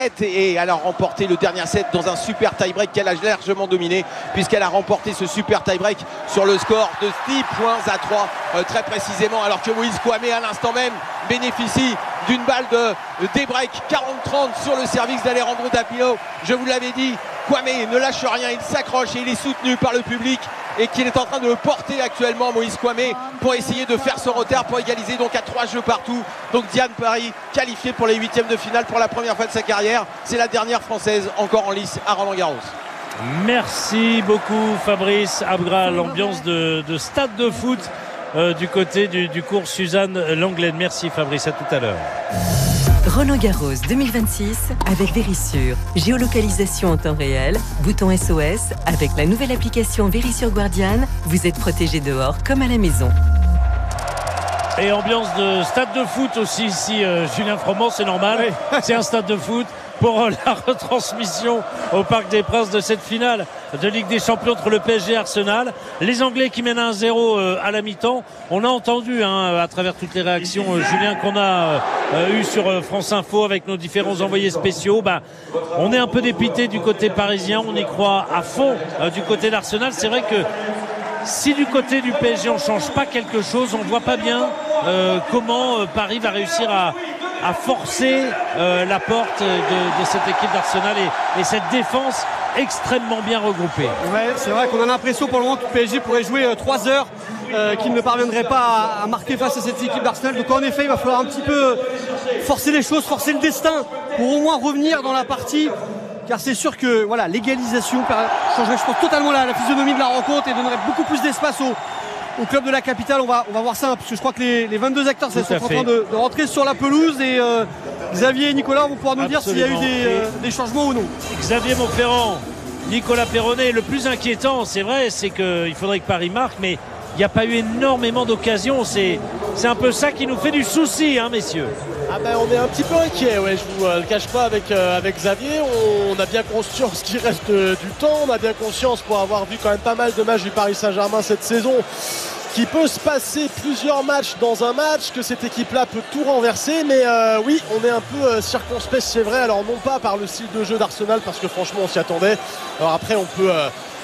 Et elle a remporté le dernier set dans un super tie-break qu'elle a largement dominé, puisqu'elle a remporté ce super tie-break sur le score de 10 points à 3 très précisément, alors que Moïse Kouamé à l'instant même bénéficie d'une balle de débreak 40-30 sur le service d'Alejandro Dapino. Je vous l'avais dit, Kouamé ne lâche rien, il s'accroche et il est soutenu par le public, et qu'il est en train de porter actuellement, Moïse Kouamé, pour essayer de faire son retard, pour égaliser donc à 3 jeux partout. Donc Diane Paris qualifiée pour les 8e de finale pour la première fois de sa carrière. C'est la dernière française encore en lice à Roland-Garros. Merci beaucoup Fabrice Abgral, l'ambiance de stade de foot du côté du cours Suzanne Lenglen. Merci Fabrice, à tout à l'heure. Roland-Garros 2026 avec Verisure. Géolocalisation en temps réel, bouton SOS. Avec la nouvelle application Verisure Guardian, vous êtes protégé dehors comme à la maison. Et ambiance de stade de foot aussi ici, Julien Froment, c'est normal. Oui. C'est un stade de foot pour la retransmission au Parc des Princes de cette finale de Ligue des Champions entre le PSG et Arsenal. Les Anglais qui mènent 1-0 à la mi-temps. On a entendu à travers toutes les réactions, Julien, qu'on a eu sur France Info avec nos différents envoyés spéciaux. On est un peu dépité du côté parisien. On y croit à fond du côté d'Arsenal. C'est vrai que si du côté du PSG on ne change pas quelque chose, on ne voit pas bien comment Paris va réussir à forcer la porte de cette équipe d'Arsenal et cette défense extrêmement bien regroupée. Ouais, c'est vrai qu'on a l'impression pour le moment que le PSG pourrait jouer 3 heures, qu'il ne parviendrait pas à marquer face à cette équipe d'Arsenal. Donc en effet, il va falloir un petit peu forcer les choses, forcer le destin pour au moins revenir dans la partie. Car c'est sûr que voilà, l'égalisation changerait, je pense, totalement la physionomie de la rencontre et donnerait beaucoup plus d'espace au club de la capitale. On va voir ça, parce que je crois que les 22 acteurs sont en train de rentrer sur la pelouse, et Xavier et Nicolas vont pouvoir nous dire s'il y a eu des changements ou non. Xavier Montferrand, Nicolas Perronnet. Le plus inquiétant, c'est vrai, c'est qu'il faudrait que Paris marque, mais il n'y a pas eu énormément d'occasions. C'est un peu ça qui nous fait du souci, messieurs. On est un petit peu inquiet, ouais, je vous le cache pas avec Xavier. On a bien conscience qu'il reste du temps, on a bien conscience, pour avoir vu quand même pas mal de matchs du Paris Saint-Germain cette saison, qu'il peut se passer plusieurs matchs dans un match, que cette équipe-là peut tout renverser. Mais oui, on est un peu circonspect, c'est vrai. Alors non pas par le style de jeu d'Arsenal, parce que franchement on s'y attendait. Alors après on peut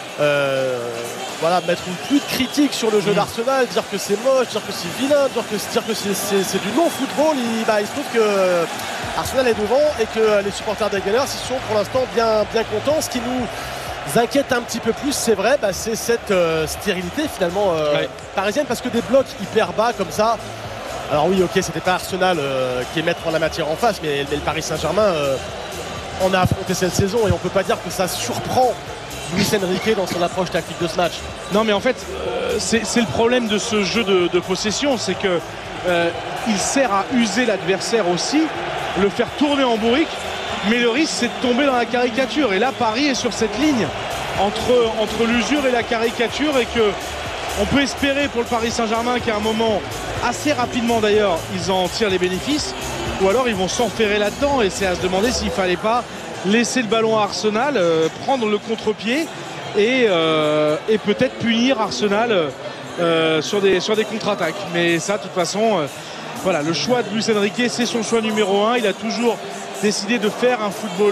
mettre une pluie de critiques sur le jeu d'Arsenal, dire que c'est moche, dire que c'est vilain, dire que c'est du non-football. Il se trouve que Arsenal est devant et que les supporters des Gunners ils sont pour l'instant bien contents. Ce qui nous inquiète un petit peu plus, c'est vrai, c'est cette stérilité finalement parisienne, parce que des blocs hyper bas comme ça, alors oui, ok, c'était pas Arsenal qui est maître en la matière en face, mais le Paris Saint-Germain on a affronté cette saison, et on peut pas dire que ça surprend Luis Enrique dans son approche tactique de ce match. Non, mais en fait c'est le problème de ce jeu de possession, c'est que il sert à user l'adversaire aussi, le faire tourner en bourrique, mais le risque c'est de tomber dans la caricature. Et là Paris est sur cette ligne entre l'usure et la caricature, et que on peut espérer pour le Paris Saint-Germain qu'à un moment, assez rapidement d'ailleurs, ils en tirent les bénéfices, ou alors ils vont s'enferrer là-dedans, et c'est à se demander s'il ne fallait pas laisser le ballon à Arsenal, prendre le contre-pied et peut-être punir Arsenal sur des contre-attaques. Mais ça, de toute façon, voilà, le choix de Luis Enrique, c'est son choix numéro 1. Il a toujours décidé de faire un football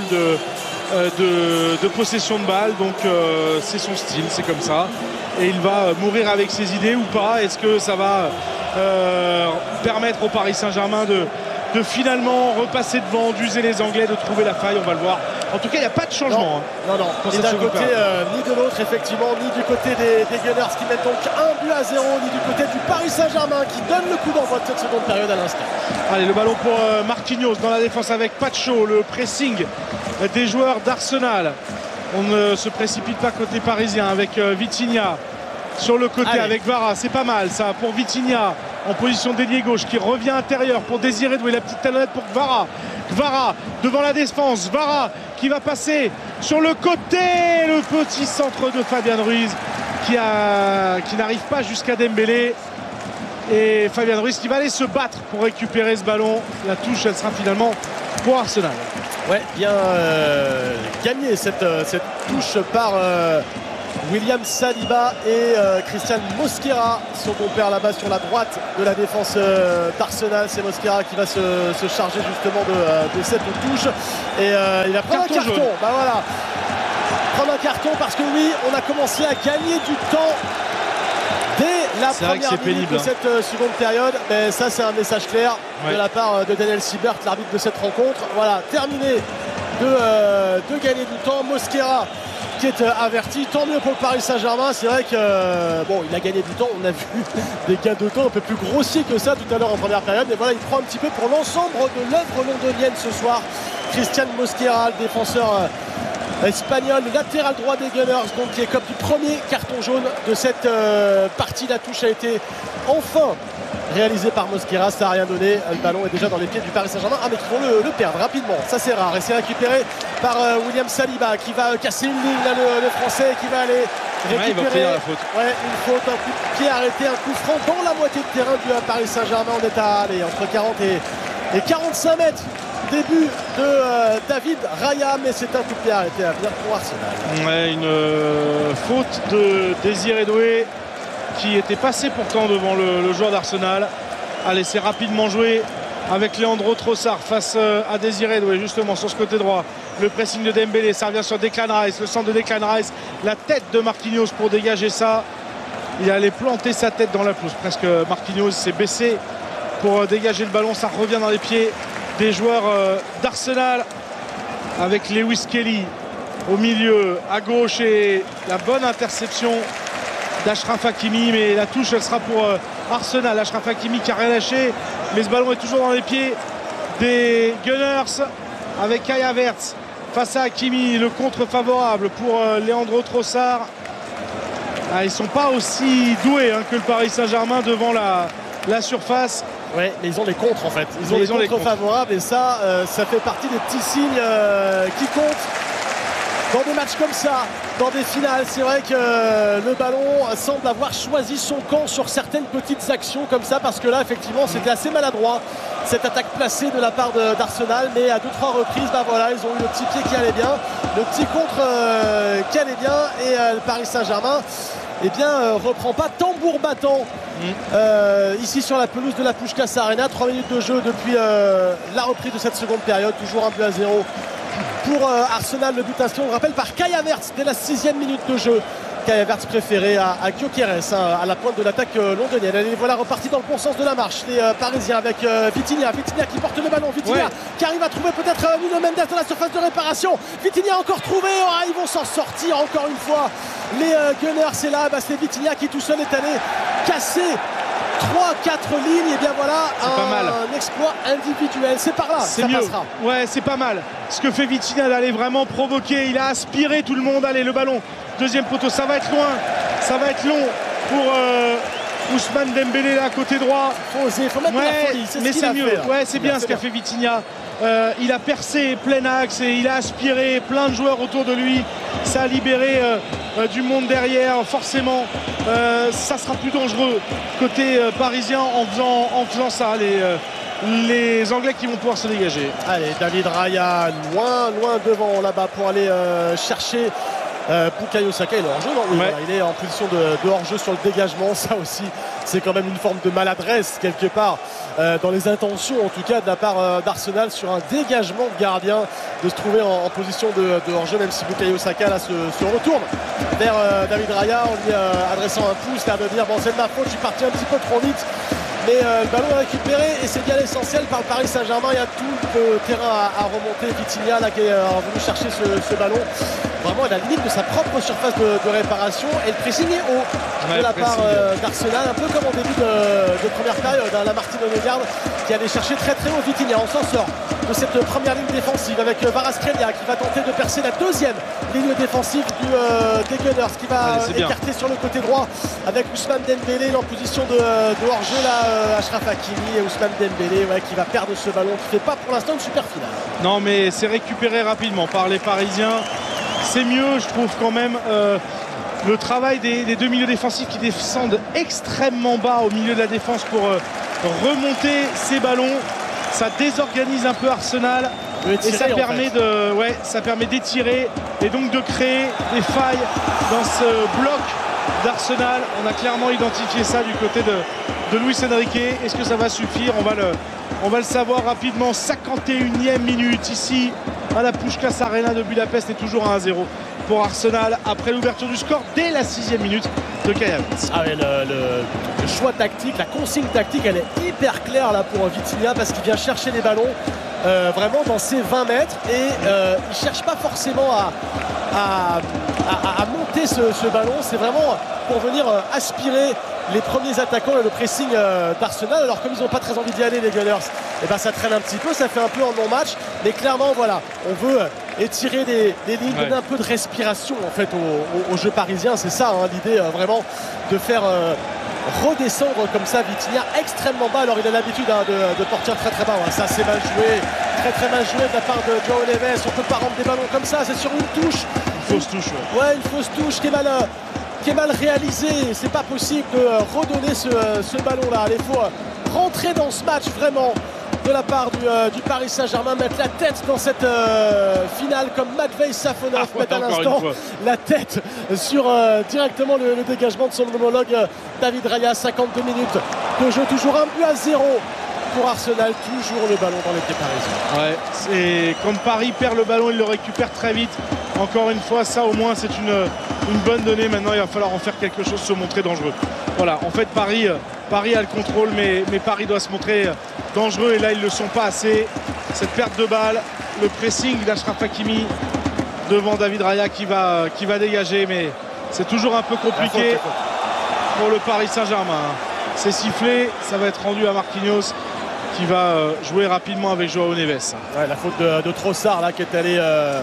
de possession de balle, donc c'est son style, c'est comme ça, et il va mourir avec ses idées ou pas. Est-ce que ça va permettre au Paris Saint-Germain de finalement repasser devant, d'user les Anglais, de trouver la faille? On va le voir. En tout cas, il n'y a pas de changement. Non, ni d'un côté ni de l'autre, effectivement, ni du côté des Gunners qui mettent donc 1-0, ni du côté du Paris Saint-Germain qui donne le coup d'envoi de cette seconde période à l'instant. Allez, le ballon pour Marquinhos dans la défense avec Pacho, le pressing des joueurs d'Arsenal. On ne se précipite pas côté parisien avec Vitinha sur le côté. Allez, avec Vara, c'est pas mal ça pour Vitinha en position d'ailier gauche, qui revient intérieur pour désirer jouer la petite talonnette pour Kvara. Kvara devant la défense, Vara qui va passer sur le côté, le petit centre de Fabian Ruiz qui n'arrive pas jusqu'à Dembélé, et Fabian Ruiz qui va aller se battre pour récupérer ce ballon. La touche, elle sera finalement pour Arsenal. Ouais, bien gagné cette touche par William Saliba et Christian Mosquera sont bon père là-bas sur la droite de la défense d'Arsenal. C'est Mosquera qui va se charger justement de cette touche. Et il va prendre un carton. Bah voilà. Prendre un carton parce que oui, on a commencé à gagner du temps dès la première minute de cette seconde période. Mais ça, c'est un message clair de la part de Daniel Siebert, l'arbitre de cette rencontre. Voilà, terminé de gagner du temps. Mosquera qui est averti, tant mieux pour le Paris Saint-Germain. C'est vrai que bon, il a gagné du temps, on a vu des gains de temps un peu plus grossiers que ça tout à l'heure en première période, mais voilà, il prend un petit peu pour l'ensemble de l'œuvre londonienne ce soir. Christian Mosquera, le défenseur espagnol, le latéral droit des Gunners, donc qui est comme du premier carton jaune de cette partie. La touche a été enfin réalisé par Mosquera, ça n'a rien donné. Le ballon est déjà dans les pieds du Paris Saint-Germain. Ah, mais qui vont le perdre rapidement, ça c'est rare. Et c'est récupéré par William Saliba qui va casser une ligne, là, le français qui va aller récupérer. Il va la faute. Ouais, une faute, un coup de pied arrêté, un coup franc dans la moitié de terrain du Paris Saint-Germain. On est à entre 40 et 45 mètres. Début de David Raya, mais c'est un coup de pied arrêté à venir pour Arsenal. Ouais, une faute de Désiré Doué qui était passé pourtant devant le joueur d'Arsenal, a laissé rapidement jouer avec Leandro Trossard face à Désiré Doué justement sur ce côté droit. Le pressing de Dembélé, ça revient sur Declan Rice, le centre de Declan Rice, la tête de Marquinhos pour dégager ça. Il allait planter sa tête dans la pelouse, presque. Marquinhos s'est baissé pour dégager le ballon, ça revient dans les pieds des joueurs d'Arsenal avec Lewis Kelly au milieu, à gauche, et la bonne interception d'Achraf Hakimi, mais la touche elle sera pour Arsenal. Achraf Hakimi qui a rien lâché, mais ce ballon est toujours dans les pieds des Gunners avec Kai Havertz face à Hakimi, le contre favorable pour Leandro Trossard. Ils ne sont pas aussi doués que le Paris Saint-Germain devant la surface. Ouais, mais ils ont les contres en fait. Ils ont les contres favorables, et ça fait partie des petits signes qui comptent dans des matchs comme ça, dans des finales. C'est vrai que le ballon semble avoir choisi son camp sur certaines petites actions comme ça, parce que là effectivement c'était assez maladroit cette attaque placée de la part d'Arsenal, mais à 2-3 reprises, bah voilà, ils ont eu le petit pied qui allait bien, le petit contre qui allait bien, et le Paris Saint-Germain reprend pas tambour battant ici sur la pelouse de la Puskás Arena. 3 minutes de jeu depuis la reprise de cette seconde période, toujours 1-0 pour Arsenal. Le but inscrit, on le rappelle, par Kai Havertz dès la 6e minute de jeu. Kai Havertz préféré à Gyökeres à la pointe de l'attaque londonienne. Allez, voilà reparti dans le bon sens de la marche les Parisiens avec Vitinha qui porte le ballon, Vitinha qui arrive à trouver peut-être Nuno Mendes dans la surface de réparation. Vitinha encore trouvé, ils vont s'en sortir encore une fois les Gunners. C'est là, c'est Vitinha qui tout seul est allé casser 3-4 lignes, et bien voilà un exploit individuel. C'est par là, c'est mieux. Passera. Ouais, c'est pas mal ce que fait Vitinha, d'aller vraiment provoquer. Il a aspiré tout le monde. Allez, le ballon, deuxième poteau, ça va être loin, ça va être long pour Ousmane Dembélé là, côté droit. Faut mettre la folie, mais c'est mieux. C'est bien ce qu'a fait Vitinha. Il a percé plein axe et il a aspiré plein de joueurs autour de lui. Ça a libéré du monde derrière. Forcément, ça sera plus dangereux côté parisien en faisant ça. Les Anglais qui vont pouvoir se dégager. Allez, David Raya loin devant là-bas pour aller chercher Bukayo Saka. Il est hors-jeu, non? Oui, voilà, il est en position de hors-jeu sur le dégagement. Ça aussi, c'est quand même une forme de maladresse quelque part dans les intentions, en tout cas de la part d'Arsenal, sur un dégagement de gardien, de se trouver en position de hors-jeu, même si Bukayo Saka là se retourne vers David Raya en lui adressant un pouce, là, de dire bon, c'est de ma faute, je suis parti un petit peu trop vite. Mais le ballon est récupéré, et c'est bien l'essentiel par le Paris Saint-Germain. Il y a tout le terrain à remonter. Vitinha là, qui est venu chercher ce ballon vraiment à la limite de sa propre surface de réparation, et le pressing est haut de la part d'Arsenal, un peu comme en début de première période, la Martin Odegaard qui allait chercher très haut Vitinha. On s'en sort de cette première ligne défensive avec Kvaratskhelia qui va tenter de percer la deuxième ligne défensive des Gunners, qui va écarter sur le côté droit avec Ousmane Dembélé en position de hors-jeu là, Achraf Hakimi, et Ousmane Dembélé qui va perdre ce ballon, qui ne fait pas pour l'instant une super finale. Non, mais c'est récupéré rapidement par les Parisiens. C'est mieux, je trouve, quand même, le travail des deux milieux défensifs qui descendent extrêmement bas au milieu de la défense pour remonter ces ballons. Ça désorganise un peu Arsenal et ça permet ça permet d'étirer et donc de créer des failles dans ce bloc d'Arsenal. On a clairement identifié ça du côté de Luis Enrique. Est-ce que ça va suffire? On va le savoir rapidement. 51e minute ici à la Puskás Arena de Budapest, et toujours à 1-0 pour Arsenal après l'ouverture du score dès la 6e minute de Kai Havertz. Ah ouais, le choix tactique, la consigne tactique, elle est hyper claire là pour Vitinha, parce qu'il vient chercher les ballons vraiment dans ses 20 mètres et il ne cherche pas forcément à monter ce ballon. C'est vraiment pour venir aspirer les premiers attaquants et le pressing d'Arsenal. Alors comme ils n'ont pas très envie d'y aller, les Gunners, et ben ça traîne un petit peu, ça fait un peu en non-match, mais clairement voilà, on veut étirer des lignes, donner un peu de respiration en fait au jeu parisien. C'est ça hein, l'idée vraiment de faire redescendre comme ça Vitinha extrêmement bas. Alors il a l'habitude hein, de porter très très bas, hein. Ça c'est mal joué, très mal joué de la part de João Neves. On peut pas rendre des ballons comme ça, c'est sur une touche, une fausse touche, ouais, une fausse touche qui est mal réalisée. C'est pas possible de redonner ce ballon là. Il faut rentrer dans ce match vraiment de la part du Paris Saint-Germain, mettre la tête dans cette finale comme Matvei Safonov met à l'instant la tête sur directement le dégagement de son homologue David Raya. 52 minutes de jeu, toujours 1-0 pour Arsenal, toujours le ballon dans les pieds parisiens. Ouais, c'est quand Paris perd le ballon, il le récupère très vite. Encore une fois, ça au moins c'est une bonne donnée. Maintenant il va falloir en faire quelque chose, se montrer dangereux. Voilà, en fait Paris a le contrôle, mais Paris doit se montrer dangereux, et là ils ne le sont pas assez. Cette perte de balle, le pressing d'Achraf Hakimi devant David Raya qui va dégager, mais c'est toujours un peu compliqué pour le Paris Saint-Germain. C'est sifflé, ça va être rendu à Marquinhos qui va jouer rapidement avec João Neves. Ouais, la faute de Trossard là qui est allé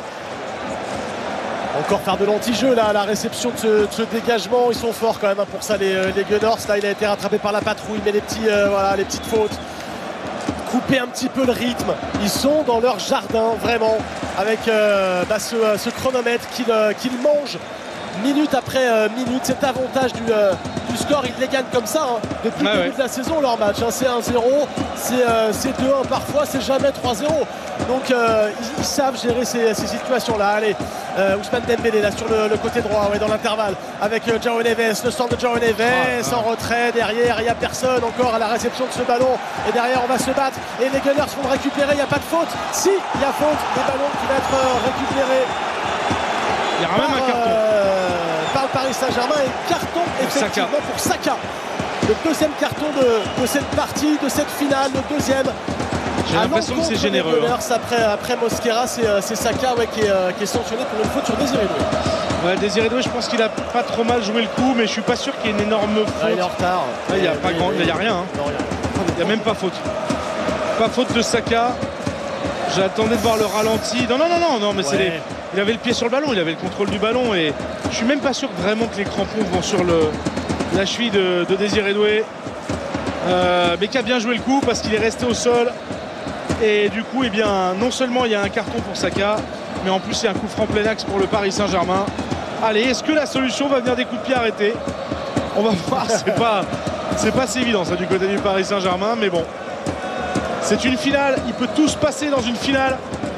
encore faire de l'anti-jeu là à la réception de ce dégagement. Ils sont forts quand même hein, pour ça les Gunners. Là il a été rattrapé par la patrouille, mais les petites fautes, couper un petit peu le rythme. Ils sont dans leur jardin vraiment avec ce chronomètre qu'ils mangent minute après minute. Cet avantage du score, ils les gagnent comme ça hein, depuis le début de la saison leur match hein. C'est 1-0, c'est 2-1 parfois, c'est jamais 3-0. Donc ils savent gérer ces situations là. Allez, Ousmane Dembélé là sur le côté droit, dans l'intervalle avec João Neves, le centre de João Neves en retrait. Derrière il n'y a personne encore à la réception de ce ballon, et derrière on va se battre et les Gunners vont le récupérer. Il n'y a pas de faute, si il y a faute, le ballon qui va être récupéré. Il y aura même un carton par le Paris Saint-Germain, et carton effectivement pour Saka. Le deuxième carton de cette partie, de cette finale, le deuxième. J'ai l'impression que c'est généreux. Après Mosquera, c'est Saka qui est sanctionné pour une faute sur Désiré Doué. Ouais, Désiré Doué, je pense qu'il a pas trop mal joué le coup, mais je suis pas sûr qu'il y ait une énorme faute. Il est en retard. Il n'y a rien. Hein. Il n'y a même pas faute. Pas faute de Saka. J'attendais de voir le ralenti. Non, mais il avait le pied sur le ballon, il avait le contrôle du ballon, et je suis même pas sûr vraiment que les crampons vont sur la cheville de Désiré Doué. Mais qui a bien joué le coup parce qu'il est resté au sol. Et du coup, non seulement il y a un carton pour Saka, mais en plus il y a un coup franc plein axe pour le Paris Saint-Germain. Allez, est-ce que la solution va venir des coups de pied arrêtés? On va voir, c'est pas si évident ça du côté du Paris Saint-Germain, mais bon. C'est une finale, il peut tout se passer dans une finale.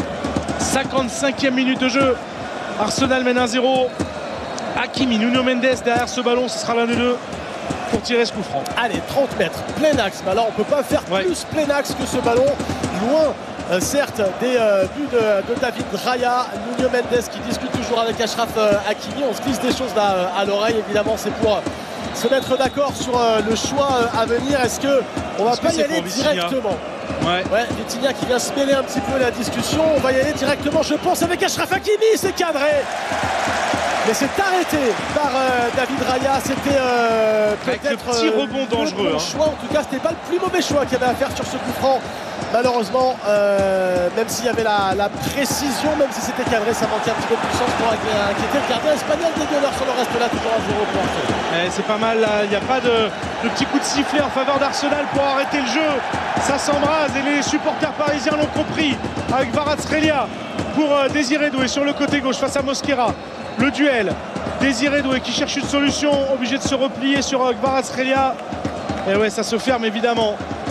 55e minute de jeu. Arsenal mène 1-0. Hakimi, Nuno Mendes derrière ce ballon, ce sera l'un des deux pour tirer ce coup franc. Allez, 30 mètres, plein axe. Mais alors on ne peut pas faire plus plein axe que ce ballon. Loin, certes, des buts de David Raya. Nuno Mendes qui discute toujours avec Achraf Hakimi. On se glisse des choses là à l'oreille. Évidemment, c'est pour se mettre d'accord sur le choix à venir. Est-ce qu'on va pas y aller directement? Vitinha qui vient se mêler un petit peu à la discussion. On va y aller directement, je pense, avec Achraf Hakimi. C'est cadré, mais c'est arrêté par David Raya. C'était peut-être petit rebond dangereux. Bon choix. En tout cas, c'était pas le plus mauvais choix qu'il y avait à faire sur ce coup franc. Malheureusement, même s'il y avait la précision, même si c'était cadré, ça manquait un petit peu de puissance pour inquiéter le gardien espagnol des Gunners. Sur le reste là, toujours 1-0 pour Arsenal. C'est pas mal là. Il n'y a pas de petit coup de sifflet en faveur d'Arsenal pour arrêter le jeu. Ça s'embrase et les supporters parisiens l'ont compris, avec Kvaratskhelia pour Désiré Doué sur le côté gauche face à Mosquera. Le duel, Désiré Doué qui cherche une solution, obligé de se replier sur Kvaratskhelia. Et ouais, ça se ferme évidemment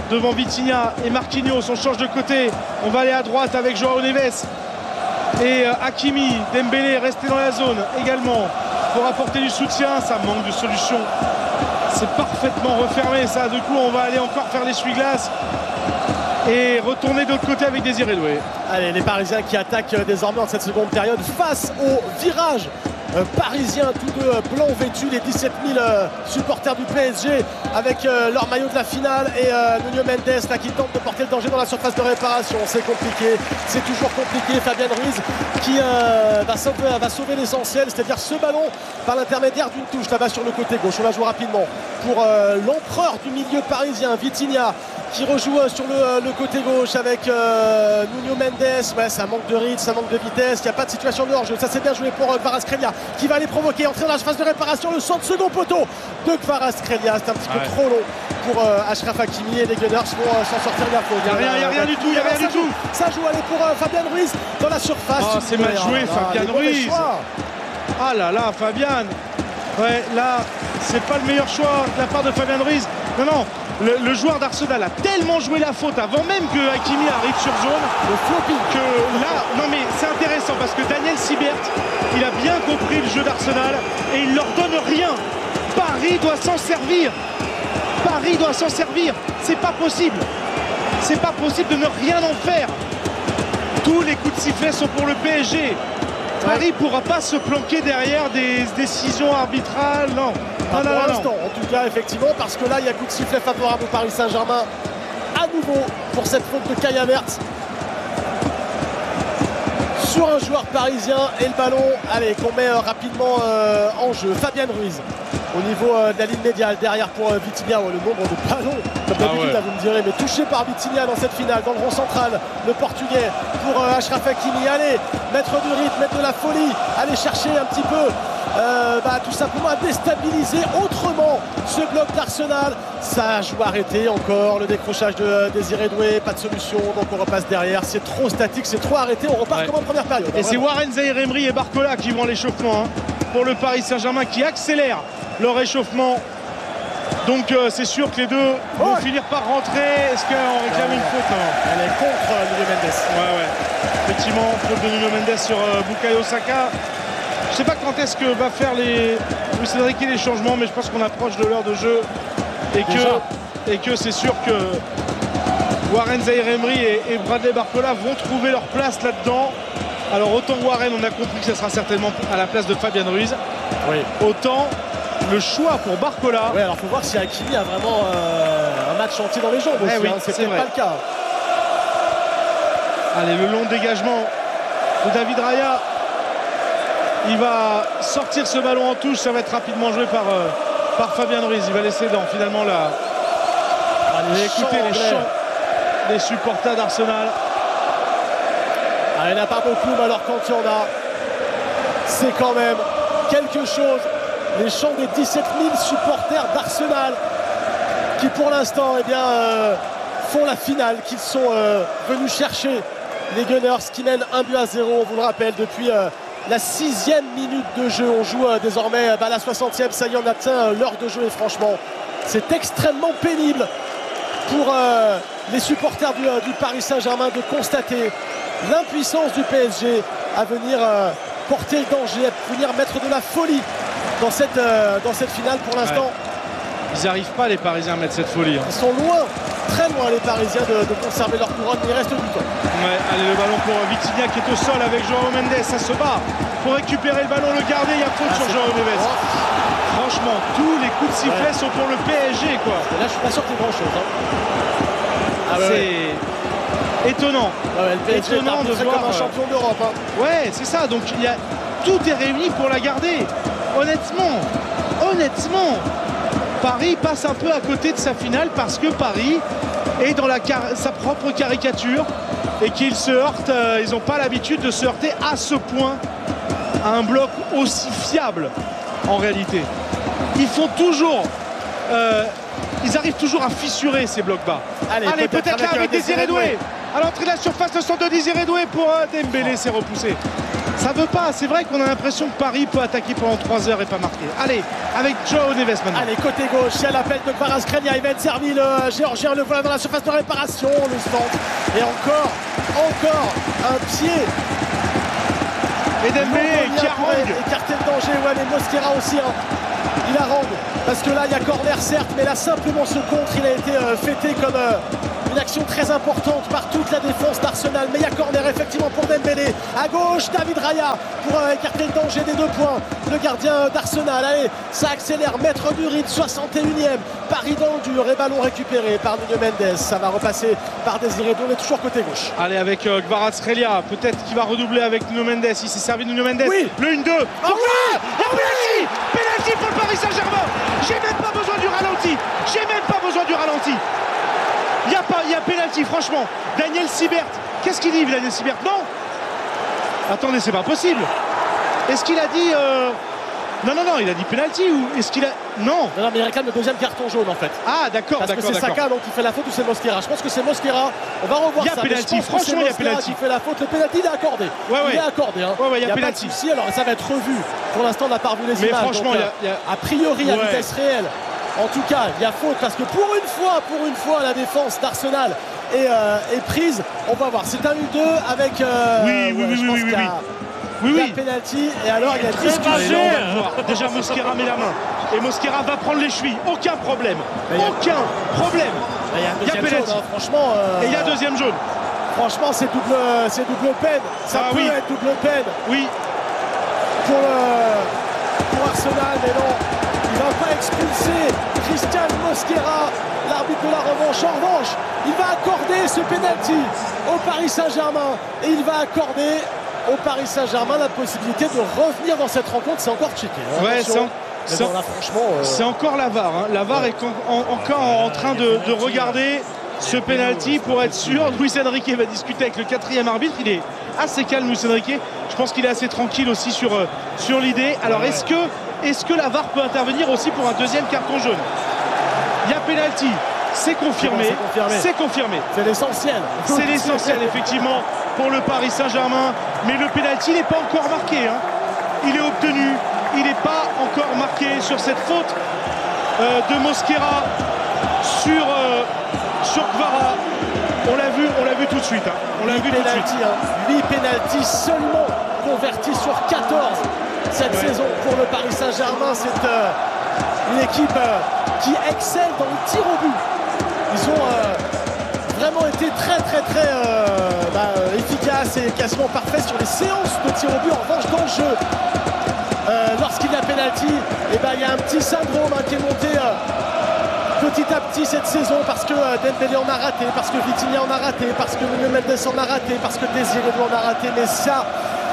devant Vitinha et Marquinhos. On change de côté, on va aller à droite avec Joao Neves et Hakimi. Dembélé resté dans la zone également pour apporter du soutien. Ça manque de solution, c'est parfaitement refermé ça. Du coup on va aller encore faire l'essuie-glace et retourner de l'autre côté avec Désiré Doué. Allez, les Parisiens qui attaquent désormais en cette seconde période face au virage parisien, tous deux blancs vêtus, les 17 000 supporters du PSG avec leur maillot de la finale et Nuno Mendes là, qui tente de porter le danger dans la surface de réparation. C'est compliqué, c'est toujours compliqué. Fabien Ruiz qui va sauver l'essentiel, c'est-à-dire ce ballon par l'intermédiaire d'une touche là-bas sur le côté gauche. On la joue rapidement pour l'empereur du milieu parisien, Vitinha, qui rejoue sur le côté gauche avec Nuno Mendes. Ouais, ça manque de rythme, ça manque de vitesse, il n'y a pas de situation de hors-jeu. Ça c'est bien joué pour Kvaratskhelia qui va aller provoquer, entrer dans la phase de réparation, le centre second poteau de Kvaratskhelia. C'est un petit peu trop long pour Achraf Hakimi et les Gunners vont s'en sortir de la faute. Il n'y a rien du tout, il n'y a rien du tout. Ça joue aller pour Fabien Ruiz dans la surface. Oh, c'est mal joué, Fabien Ruiz. Ah là là, Fabien. Ouais, là, c'est pas le meilleur choix de la part de Fabien Ruiz. Non, non. Le joueur d'Arsenal a tellement joué la faute avant même que Hakimi arrive sur zone que là, non mais c'est intéressant parce que Daniel Sibert, il a bien compris le jeu d'Arsenal et il leur donne rien. Paris doit s'en servir. Paris doit s'en servir. C'est pas possible. C'est pas possible de ne rien en faire. Tous les coups de sifflet sont pour le PSG. Paris ne pourra pas se planquer derrière des décisions arbitrales, non. Pour l'instant, en tout cas, effectivement, parce que là, il y a coup de sifflet favorable au Paris Saint-Germain. À nouveau, pour cette faute de Kai Havertz sur un joueur parisien. Et le ballon, allez, qu'on met rapidement en jeu. Fabien Ruiz, au niveau de la ligne médiane, derrière pour Vitinha. Le nombre de ballons, comme d'habitude, vous me direz, mais touché par Vitinha dans cette finale, dans le rond central, le Portugais pour Achraf Hakimi. Allez, mettre du rythme, mettre de la folie, aller chercher un petit peu. Tout simplement à déstabiliser autrement ce bloc d'Arsenal. Ça joue arrêté encore, le décrochage de Désiré Doué, pas de solution, donc on repasse derrière. C'est trop statique, c'est trop arrêté, on repart comme en première période. Et c'est Warren Zaïre-Emery et Barcola qui vont l'échauffement pour le Paris Saint-Germain, qui accélère leur échauffement. Donc c'est sûr que les deux vont finir par rentrer. Est-ce qu'on réclame une faute? Elle est contre Nuno Mendes. Ouais. Effectivement, faute de Nuno Mendes sur Bukayo Saka. Je sais pas quand est-ce que va faire Luis Enrique les changements, mais je pense qu'on approche de l'heure de jeu et que c'est sûr que Warren Zaïre-Emery et Bradley Barcola vont trouver leur place là-dedans. Alors autant Warren, on a compris que ça sera certainement à la place de Fabien Ruiz. Oui. Autant le choix pour Barcola. Oui, alors faut voir si Hakimi a vraiment un match entier dans les jambes aussi. C'est peut-être pas le cas. Allez, le long dégagement de David Raya. Il va sortir ce ballon en touche, ça va être rapidement joué par Fabien Ruiz. Il va laisser finalement écouter les chants des supporters d'Arsenal. Il n'y en a pas beaucoup, mais alors quand il y en a, c'est quand même quelque chose. Les chants des 17 000 supporters d'Arsenal qui pour l'instant font la finale, qu'ils sont venus chercher. Les Gunners qui mènent 1-0, on vous le rappelle, depuis la 6e minute de jeu. On joue désormais la 60e, ça y est, on atteint l'heure de jeu et franchement c'est extrêmement pénible pour les supporters du Paris Saint-Germain de constater l'impuissance du PSG à venir porter le danger, à venir mettre de la folie dans cette finale pour l'instant. Ils n'arrivent pas les Parisiens à mettre cette folie. Ils sont loin, très loin les Parisiens de conserver leur couronne, mais il reste du temps. Allez, le ballon pour Vitinha qui est au sol avec Joao Mendes, ça se bat pour récupérer le ballon, le garder, il y a faute sur Joao Neves. Franchement, tous les coups de sifflet sont pour le PSG quoi. Et là je suis pas sûr qu'il y ait grand chose. C'est étonnant. Le PSG étonnant de voir comme un champion d'Europe. Ouais, c'est ça, donc tout est réuni pour la garder. Honnêtement, Paris passe un peu à côté de sa finale parce que Paris est dans sa propre caricature et qu'ils se heurtent, ils n'ont pas l'habitude de se heurter à ce point à un bloc aussi fiable en réalité. Ils arrivent toujours à fissurer ces blocs bas. Allez, peut-être là avec Désiré Doué. à l'entrée de la surface, le centre de Désiré Doué pour Dembélé, c'est repoussé. Ça veut pas, c'est vrai qu'on a l'impression que Paris peut attaquer pendant 3 heures et pas marquer. Allez, avec Joao Neves maintenant. Allez, côté gauche, il y a l'appel de Kvaratskhelia, il va être servi, le Géorgien, le voilà dans la surface de réparation, le centre. Et encore un pied. Et Dembélé qui harangue. Écarter le danger, ouais, mais Mosquera aussi, hein. Il harangue. Parce que là, il y a corner certes, mais là, simplement ce contre, il a été fêté comme une action très importante par toute la défense d'Arsenal. Mais il y a corner effectivement pour Dembélé. À gauche, David Raya pour écarter le danger des 2 points. Le gardien d'Arsenal. Allez, ça accélère. Maître du rythme, 61e. Paris dans le dur et ballon récupéré par Nuno Mendes. Ça va repasser par Désiré Doué. On est toujours côté gauche. Allez, avec Kvaratskhelia, peut-être qu'il va redoubler avec Nuno Mendes. Il s'est servi de Nuno Mendes. Oui. Le 1-2. Oh oui. Penalty pour le Paris Saint-Germain. J'ai même pas besoin du ralenti. Il y a penalty, franchement. Daniel Sibert, qu'est-ce qu'il dit, Daniel Sibert? Non. Attendez, c'est pas possible. Est-ce qu'il a dit Non, il a dit penalty ou est-ce qu'il a... Non, mais il réclame le 2e carton jaune en fait. Ah, d'accord, Parce que c'est Saka donc il fait la faute ou c'est Mosquera. Je pense que c'est Mosquera. On va revoir ça. Il y a penalty, franchement, il y a penalty. Il fait la faute. Le penalty, il est accordé. Il est accordé. Hein. Il y a pas de souci. Alors ça va être revu. Pour l'instant, on n'a pas revu les images. Franchement, donc, a priori, à vitesse réelle. En tout cas, il y a faute parce que pour une fois, la défense d'Arsenal est prise. On va voir. C'est un U2 avec. Il y a penalty et alors il y a discussion. Déjà Mosquera met la main et Mosquera va prendre les chevilles. Aucun problème. Il y a penalty. Jaune, hein, franchement. Et il y a 2e jaune. Franchement, c'est double peine. Ça peut être double peine. Oui. Pour Arsenal, mais non. Il ne va pas expulser Christian Mosquera, l'arbitre de la revanche. En revanche, il va accorder ce penalty au Paris Saint-Germain et il va accorder au Paris Saint-Germain la possibilité de revenir dans cette rencontre. C'est encore checké. C'est encore la VAR. Hein. La VAR est encore en train de regarder ce penalty pour être sûr. Luis Enrique va discuter avec le 4e arbitre. Il est assez calme, Luis Enrique. Je pense qu'il est assez tranquille aussi sur l'idée. Alors est-ce que la VAR peut intervenir aussi pour un 2e carton jaune? Il y a penalty. C'est confirmé. C'est confirmé. C'est l'essentiel. C'est l'essentiel effectivement pour le Paris Saint-Germain. Mais le penalty n'est pas encore marqué. Hein. Il est obtenu. Il n'est pas encore marqué sur cette faute de Mosquera sur Kvara. On l'a vu tout de suite. Hein. On l'a vu tout de suite. 8 pénaltys seulement convertis sur 14 cette saison pour le Paris Saint-Germain. C'est une équipe qui excelle dans le tir au but. Ils ont vraiment été très efficaces et quasiment parfaits sur les séances de tir au but. En revanche, dans le jeu, lorsqu'il y a penalty, il y a un petit syndrome qui est monté petit à petit cette saison parce que Dembélé en a raté, parce que Vitinha en a raté, parce que Nuno Mendes en a raté, parce que Désiré Doué en a raté. Mais ça,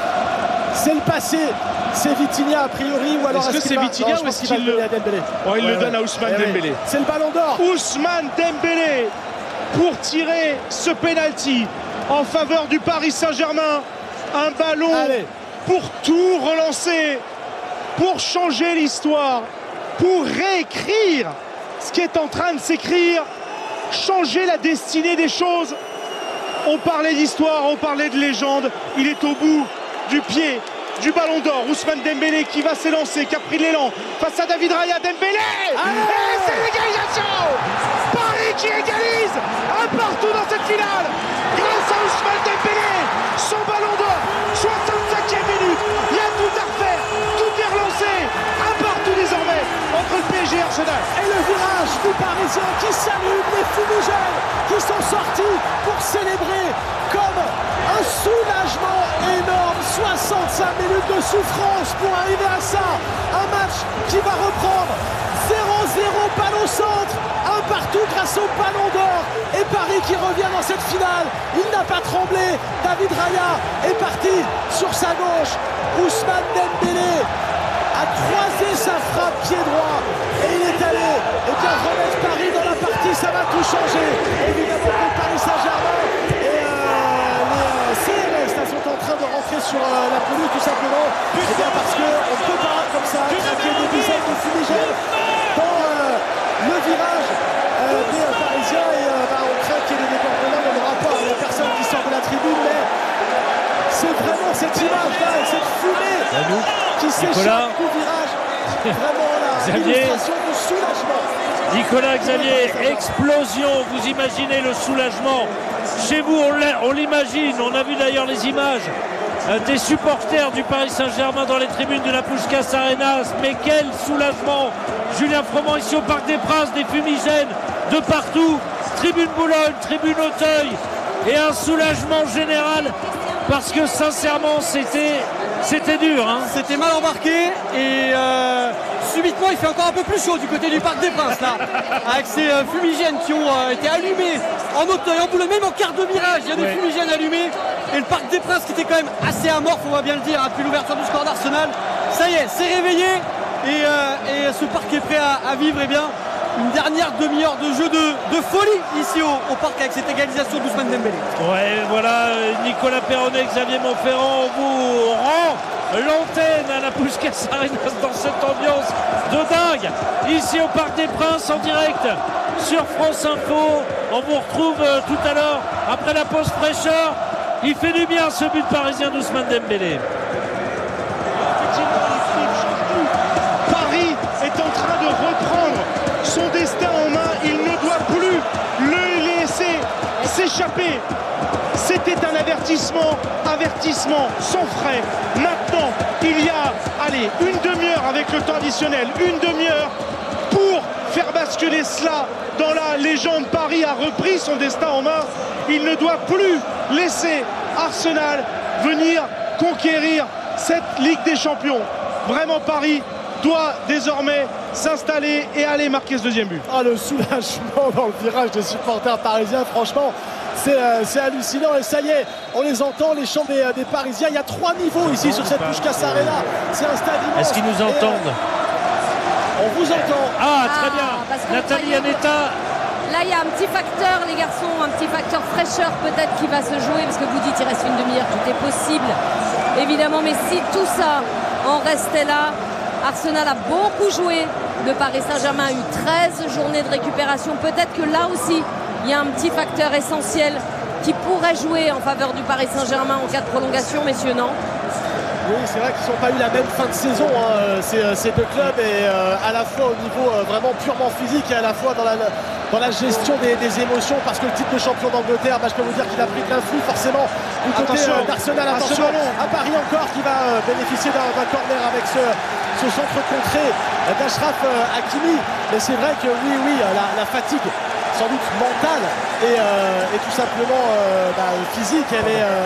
c'est le passé. C'est Vitinha a priori ou alors est-ce que c'est Vitinha ou est-ce qu'il le donne à Dembélé? Il le donne à Ousmane Dembélé. C'est le ballon d'or. Ousmane Dembélé pour tirer ce penalty en faveur du Paris Saint-Germain. Un ballon pour tout relancer, pour changer l'histoire, pour réécrire ce qui est en train de s'écrire, changer la destinée des choses. On parlait d'histoire, on parlait de légende. Il est au bout du pied du ballon d'or. Ousmane Dembélé qui va s'élancer, qui a pris l'élan face à David Raya. Dembélé et c'est l'égalisation. Paris qui égalise un partout dans cette finale grâce à Ousmane Dembélé. Son ballon d'or, 65e minute. Il y a tout à refaire, tout est relancé. Un partout désormais entre le PSG et Arsenal. Et le virage du Parisien qui s'allume, les fumigènes qui sont sortis pour célébrer comme un soulagement énorme. 65 minutes de souffrance pour arriver à ça. Un match qui va reprendre 0-0, balle au centre, un partout grâce au ballon d'or. Et Paris qui revient dans cette finale. Il n'a pas tremblé. David Raya est parti sur sa gauche. Ousmane Dembélé a croisé sa frappe pied droit et il est allé remettre Paris dans la partie. Ça va tout changer évidemment pour le Paris Saint-Germain. Et les CRS sont en train de rentrer sur la pelouse tout simplement. Et bien parce qu'on ne peut pas comme ça craquer des dizaines de fumigènes dans le virage des Parisiens. Et on craint qu'il y ait des débordements. Il n'y en aura pas. Il n'y a personne qui qui s'échappe Nicolas. du virage. Vraiment là, Xavier. illustration de soulagement. Nicolas, Xavier, explosion, vous imaginez le soulagement. Chez vous, on l'imagine, on a vu d'ailleurs les images des supporters du Paris Saint-Germain dans les tribunes de la Puskás Arena. Mais quel soulagement! Julien Froment ici au Parc des Princes, des fumigènes de partout, tribune Boulogne, tribune Auteuil, et un soulagement général parce que sincèrement c'était dur. Hein. C'était mal embarqué et subitement il fait encore un peu plus chaud du côté du Parc des Princes là, avec ces fumigènes qui ont été allumés en Auteuil, en Boulogne, même en quart de virage, il y a des fumigènes allumés et le Parc des Princes qui était quand même assez amorphe, on va bien le dire, depuis l'ouverture du score d'Arsenal. Ça y est, c'est réveillé et ce parc est prêt à vivre une dernière demi-heure de jeu de folie ici au parc avec cette égalisation d'Ousmane Dembélé. Ouais, voilà, Nicolas Perronnet, Xavier Montferrand, on vous rend l'antenne à la Puskás Arena dans cette ambiance de dingue. Ici au Parc des Princes en direct sur France Info. On vous retrouve tout à l'heure après la pause fraîcheur. Il fait du bien ce but parisien d'Ousmane Dembélé. Paris est en train de reprendre son destin en main. Il ne doit plus le laisser s'échapper. C'était un avertissement sans frais. Maintenant, il y a, une demi-heure avec le temps additionnel, une demi-heure pour faire basculer cela dans la légende. Paris a repris son destin en main. Il ne doit plus laisser Arsenal venir conquérir cette Ligue des Champions. Vraiment, Paris doit désormais s'installer et aller marquer ce deuxième but. Ah, le soulagement dans le virage des supporters parisiens, franchement, c'est hallucinant. Et ça y est, on les entend, les chants des Parisiens. Il y a 3 niveaux ici sur cette Puskás Arena. C'est un stade immense. Est-ce qu'ils nous entendent? On vous entend. Ah, très bien. parce que Nathalie Anetta. Là, il y a un petit facteur, les garçons, un petit facteur fraîcheur peut-être qui va se jouer, parce que vous dites qu'il reste une demi-heure, tout est possible, évidemment. Mais si tout ça en restait là, Arsenal a beaucoup joué. Le Paris Saint-Germain a eu 13 journées de récupération. Peut-être que là aussi, il y a un petit facteur essentiel qui pourrait jouer en faveur du Paris Saint-Germain en cas de prolongation, messieurs, non? Oui, c'est vrai qu'ils n'ont pas eu la même fin de saison, hein, ces deux clubs, et à la fois au niveau vraiment purement physique et à la fois dans la gestion des émotions, parce que le titre de champion d'Angleterre, je peux vous dire qu'il a pris plein fou forcément du côté d'Arsenal. Attention à Paris encore qui va bénéficier d'un corner avec ce centre contré d'Achraf Hakimi. Mais c'est vrai que oui, la fatigue sans doute mentale et tout simplement physique, elle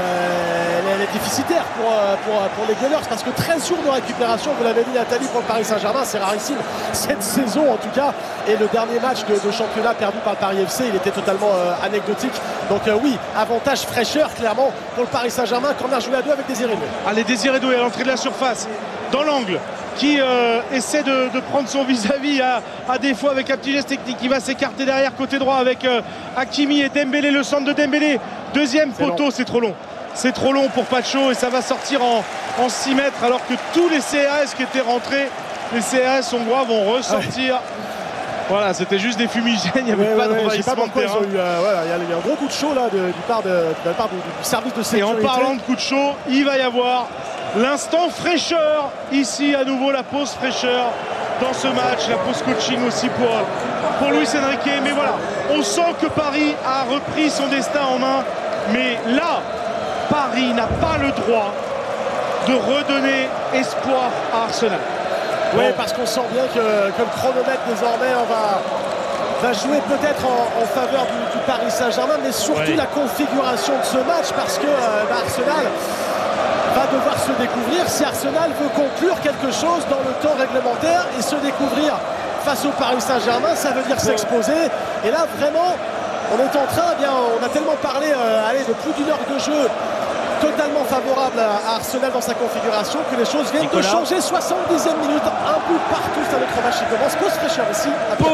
est déficitaire pour les Gunners, parce que 13 jours de récupération, vous l'avez dit Nathalie, pour le Paris Saint-Germain, c'est rarissime cette saison en tout cas. Et le dernier match de championnat perdu par le Paris FC, il était totalement anecdotique. Donc oui, avantage fraîcheur clairement pour le Paris Saint-Germain. Corner joué à 2 avec Désiré Doué. Allez, Désiré Doué à l'entrée de la surface, dans l'angle, qui essaie de prendre son vis-à-vis à défaut avec un petit geste technique. Il va s'écarter derrière côté droit avec Hakimi et Dembélé, le centre de Dembélé. Deuxième poteau, c'est trop long. C'est trop long pour Pacho et ça va sortir en 6 mètres, alors que tous les CAS qui étaient rentrés, les CAS hongrois vont ressortir. Voilà, c'était juste des fumigènes, il n'y avait pas d'envahissement de terrain. Il y a un gros coup de chaud là de la part du service de sécurité. Et en parlant de coup de chaud, il va y avoir l'instant fraîcheur, ici à nouveau la pause fraîcheur dans ce match, la pause coaching aussi pour Luis Enrique. Mais voilà, on sent que Paris a repris son destin en main, mais là, Paris n'a pas le droit de redonner espoir à Arsenal. Oui, parce qu'on sent bien que le chronomètre désormais va jouer peut-être en faveur du Paris Saint-Germain, mais surtout la configuration de ce match, parce que Arsenal va devoir se découvrir. Si Arsenal veut conclure quelque chose dans le temps réglementaire et se découvrir face au Paris Saint-Germain, ça veut dire s'exposer. Et là, vraiment, on est en train, on a tellement parlé de plus d'une heure de jeu totalement favorable à Arsenal dans sa configuration, que les choses viennent de changer. 70e minute, un bout partout, c'est notre match qui commence. Pause fraîcheur ici.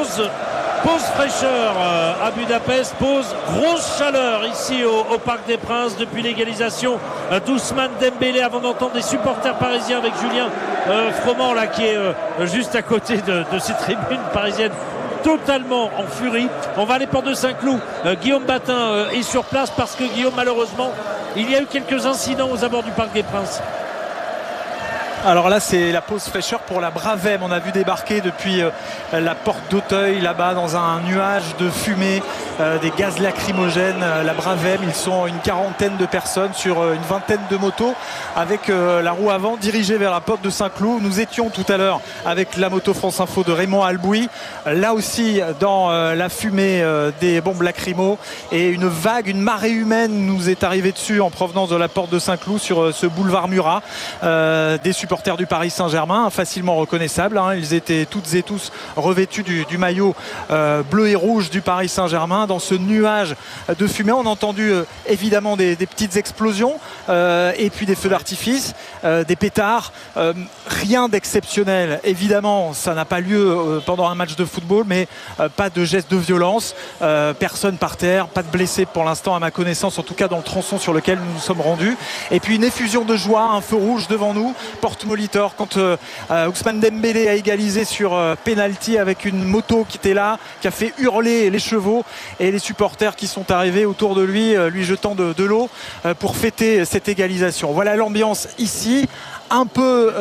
Pause fraîcheur à Budapest, pause grosse chaleur ici au Parc des Princes depuis l'égalisation d'Ousmane Dembélé, avant d'entendre des supporters parisiens avec Julien Froment là, qui est juste à côté de ces tribunes parisiennes, totalement en furie. On va aller Porte de Saint-Cloud. Guillaume Batin est sur place parce que Guillaume, malheureusement, il y a eu quelques incidents aux abords du Parc des Princes. Alors là, c'est la pause fraîcheur pour la Bravem. On a vu débarquer depuis la porte d'Auteuil, là-bas, dans un nuage de fumée, des gaz lacrymogènes. La Bravem, ils sont une quarantaine de personnes sur une vingtaine de motos, avec la roue avant dirigée vers la porte de Saint-Cloud. Nous étions tout à l'heure avec la moto France Info de Raymond Albouy, là aussi dans la fumée des bombes lacrymo, et une vague, une marée humaine nous est arrivée dessus en provenance de la porte de Saint-Cloud sur ce boulevard Murat. Des supporters du Paris Saint-Germain, facilement reconnaissables, hein. Ils étaient toutes et tous revêtus du maillot bleu et rouge du Paris Saint-Germain. Dans ce nuage de fumée, on a entendu évidemment des petites explosions et puis des feux d'artifice, des pétards, rien d'exceptionnel. Évidemment, ça n'a pas lieu pendant un match de football, mais pas de gestes de violence, personne par terre, pas de blessés pour l'instant à ma connaissance, en tout cas dans le tronçon sur lequel nous nous sommes rendus. Et puis une effusion de joie, un feu rouge devant nous, porte Molitor, quand Ousmane Dembélé a égalisé sur penalty avec une moto qui était là, qui a fait hurler les chevaux et les supporters qui sont arrivés autour de lui, lui jetant de l'eau pour fêter cette égalisation. Voilà l'ambiance ici. Un peu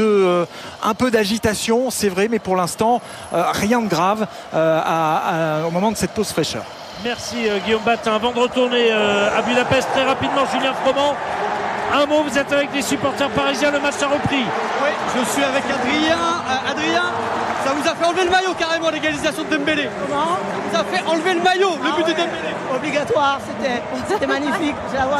d'agitation, c'est vrai, mais pour l'instant rien de grave au moment de cette pause fraîcheur. Merci Guillaume Batin. Avant de retourner à Budapest, très rapidement, Julien Froment, un mot, vous êtes avec les supporters parisiens, le match a repris. Oui, je suis avec Adrien. Adrien, ça vous a fait enlever le maillot carrément, l'égalisation de Dembélé. Comment? Ça vous a fait enlever le maillot, le but de Dembélé. Obligatoire, c'était magnifique, j'ai la voix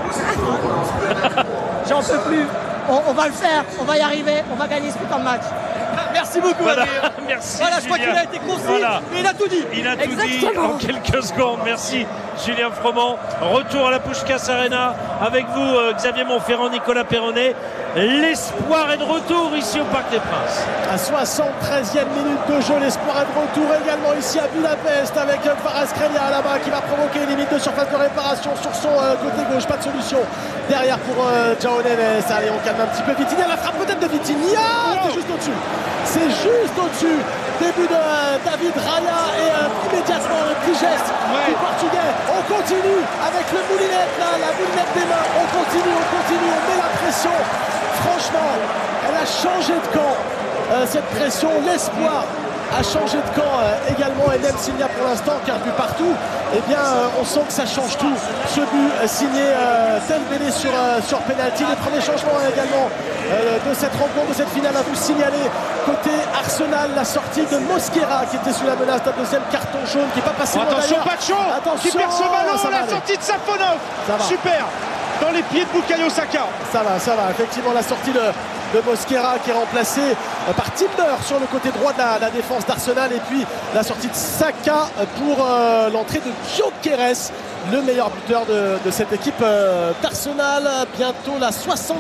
cassée. J'en peux plus. On va le faire, on va y arriver, on va gagner ce putain de match. Merci beaucoup, voilà. Adrien. Merci, voilà, je Julien. crois qu'il a été concis, voilà. mais il a tout dit. Il a tout dit en quelques secondes. Merci Julien Froment. Retour à la Puskás Arena avec vous, Xavier Montferrand, Nicolas Perronnet. L'espoir est de retour ici au Parc des Princes. À 73e minute de jeu, l'espoir est de retour également ici à Budapest avec Kvaratskhelia là-bas qui va provoquer une limite de surface de réparation sur son côté gauche. Pas de solution derrière pour João Neves. Allez, on calme un petit peu. Vitinha, la frappe peut-être de Vitinha. C'est juste au-dessus. C'est juste au-dessus. Début de David Raya et immédiatement un petit geste du Portugais. On continue avec le moulinette là, la moulinette des mains. On continue, on met la pression. Franchement, elle a changé de camp, cette pression. L'espoir a changé de camp également, et même s'il y a pour l'instant qu'un but partout, eh bien on sent que ça change tout. Ce but signé Dembélé sur penalty. Les premiers changements également de cette rencontre, de cette finale à vous signaler. Côté Arsenal, la sortie de Mosquera qui était sous la menace d'un deuxième carton jaune qui n'est pas passé. Attention, Pacho qui perd ce ballon, la sortie de Safonov. Super, dans les pieds de Bukayo Saka. Ça va, effectivement la sortie de Mosquera qui est remplacé par Timber sur le côté droit de la défense d'Arsenal, et puis la sortie de Saka pour l'entrée de Gyökeres, le meilleur buteur de cette équipe d'Arsenal. Bientôt la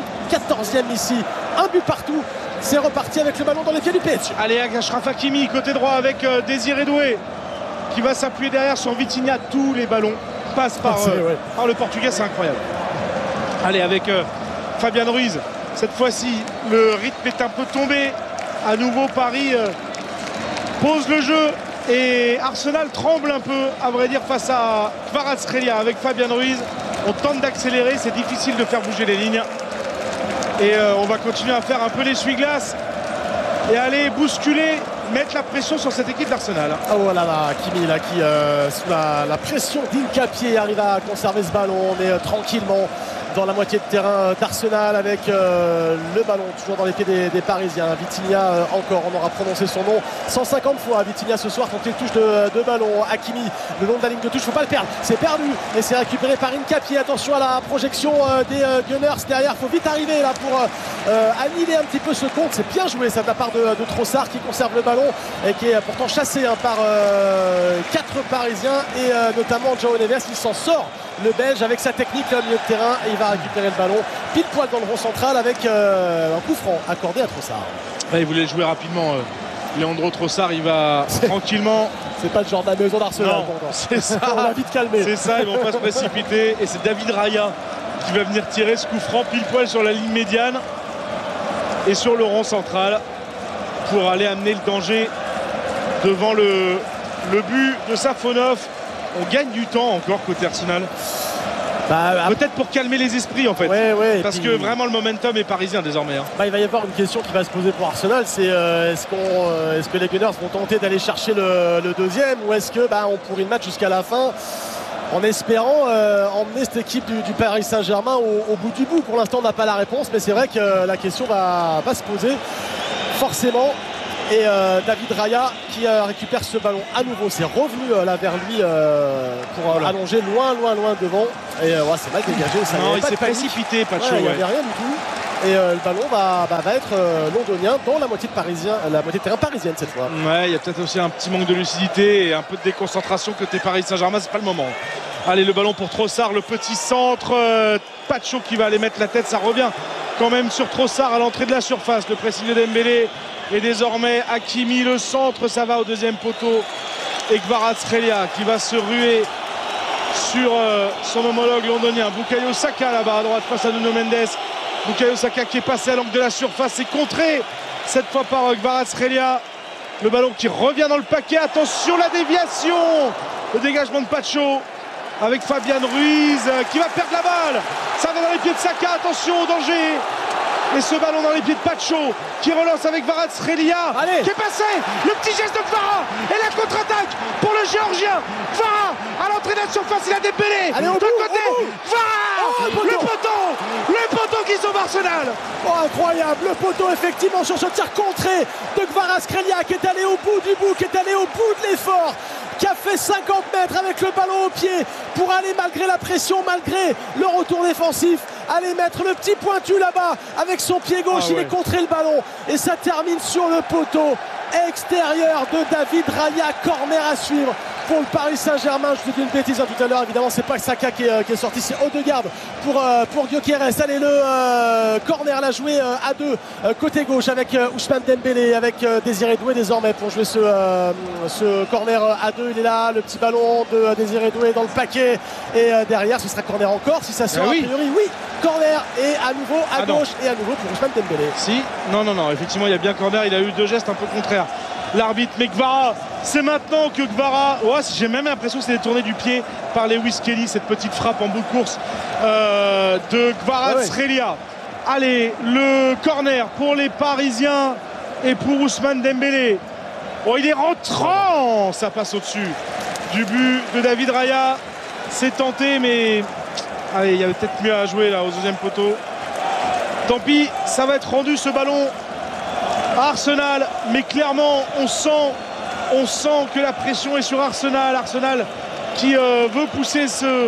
74e ici, un but partout. C'est reparti avec le ballon dans les pieds du PSG. Allez, Achraf Hakimi côté droit avec Désiré Doué qui va s'appuyer derrière sur Vitinha. Tous les ballons passent par le Portugais, c'est incroyable. Allez, avec Fabian Ruiz. Cette fois-ci, le rythme est un peu tombé. À nouveau, Paris pose le jeu et Arsenal tremble un peu, à vrai dire, face à Kvaratskhelia avec Fabian Ruiz. On tente d'accélérer, c'est difficile de faire bouger les lignes. Et on va continuer à faire un peu l'essuie-glace et aller bousculer, mettre la pression sur cette équipe d'Arsenal. Oh là là, Kimi là qui sous la pression d'Hincapié arrive à conserver ce ballon. On est tranquillement dans la moitié de terrain d'Arsenal avec le ballon toujours dans les pieds des Parisiens. Vitinha encore, on aura prononcé son nom 150 fois. Vitinha ce soir quand il touche de ballon. Hakimi le long de la ligne de touche, faut pas le perdre, c'est perdu et c'est récupéré par Hincapié. Attention à la projection des Gunners derrière, faut vite arriver là pour annihiler un petit peu ce compte. C'est bien joué ça de la part de Trossard qui conserve le ballon et qui est pourtant chassé par 4 Parisiens et notamment João Neves. Il s'en sort, le Belge, avec sa technique au milieu de terrain, et il va récupérer le ballon pile poil dans le rond central avec un coup franc accordé à Trossard. Il voulait jouer rapidement. Leandro Trossard, il va tranquillement. C'est pas le genre de la maison d'Arsenal. C'est ça. On l'a vite calmé. C'est ça, ils vont pas se précipiter. Et c'est David Raya qui va venir tirer ce coup franc pile poil sur la ligne médiane et sur le rond central pour aller amener le danger devant le but de Safonov. On gagne du temps encore côté Arsenal. Peut-être pour calmer les esprits en fait. Parce que vraiment le momentum est parisien désormais. Il va y avoir une question qui va se poser pour Arsenal, c'est est-ce que les Gunners vont tenter d'aller chercher le deuxième, ou est-ce que on pourrit le match jusqu'à la fin en espérant emmener cette équipe du Paris Saint-Germain au bout du bout. Pour l'instant on n'a pas la réponse, mais c'est vrai que la question va se poser forcément. Et David Raya qui récupère ce ballon à nouveau, c'est revenu là vers lui pour allonger loin devant. Et c'est mal dégagé. Il s'est précipité, Pacho. Il n'y avait rien du tout. Et le ballon va être londonien dans la moitié de terrain parisienne cette fois. Il y a peut-être aussi un petit manque de lucidité et un peu de déconcentration côté Paris Saint-Germain, c'est pas le moment. Allez, le ballon pour Trossard, le petit centre. Pacho qui va aller mettre la tête, ça revient quand même sur Trossard à l'entrée de la surface. Le pressing de Dembélé. Et désormais Hakimi, le centre, ça va au deuxième poteau. Et Kvaratskhelia qui va se ruer sur son homologue londonien. Bukayo Saka là-bas à droite face à Nuno Mendes. Bukayo Saka qui est passé à l'angle de la surface. C'est contré cette fois par Kvaratskhelia. Le ballon qui revient dans le paquet. Attention la déviation. Le dégagement de Pacho avec Fabian Ruiz qui va perdre la balle. Ça va dans les pieds de Saka. Attention au danger. Et ce ballon dans les pieds de Pacho qui relance avec Kvaratskhelia qui est passé, le petit geste de Kvara et la contre-attaque pour le Géorgien. Kvara à l'entrée de la surface, il a débellé de côté. Kvara, le poteau qui sauve Arsenal. Incroyable, le poteau effectivement sur ce tir contré de Kvaratskhelia qui est allé au bout du bout, qui est allé au bout de l'effort, qui a fait 50 mètres avec le ballon au pied pour aller malgré la pression, malgré le retour défensif, aller mettre le petit pointu là-bas avec son pied gauche. Il est contré le ballon et ça termine sur le poteau extérieur de David Raya. Corner à suivre pour le Paris Saint-Germain. Je vous dis une bêtise tout à l'heure, évidemment c'est pas Saka qui est sorti, c'est Odegaard pour Gyökeres. Allez, le corner l'a joué à deux côté gauche avec Ousmane Dembélé, avec Désiré Doué désormais pour jouer ce corner à deux. Il est là, le petit ballon de Désiré Doué dans le paquet et derrière ce sera corner encore si ça sort a priori. Corner et à nouveau à gauche et à nouveau pour Ousmane Dembélé. Non, effectivement il y a bien corner, il a eu deux gestes un peu contraires l'arbitre, mais Kvara, c'est maintenant que Kvara, j'ai même l'impression que c'est détourné du pied par Lewis Kelly, cette petite frappe en bout de course de Kvaratskhelia. Allez, le corner pour les Parisiens et pour Ousmane Dembélé. Il est rentrant, ça passe au-dessus du but de David Raya. C'est tenté, mais il y avait peut-être mieux à jouer là au deuxième poteau. Tant pis, ça va être rendu ce ballon à Arsenal, mais clairement on sent que la pression est sur Arsenal. Arsenal qui veut pousser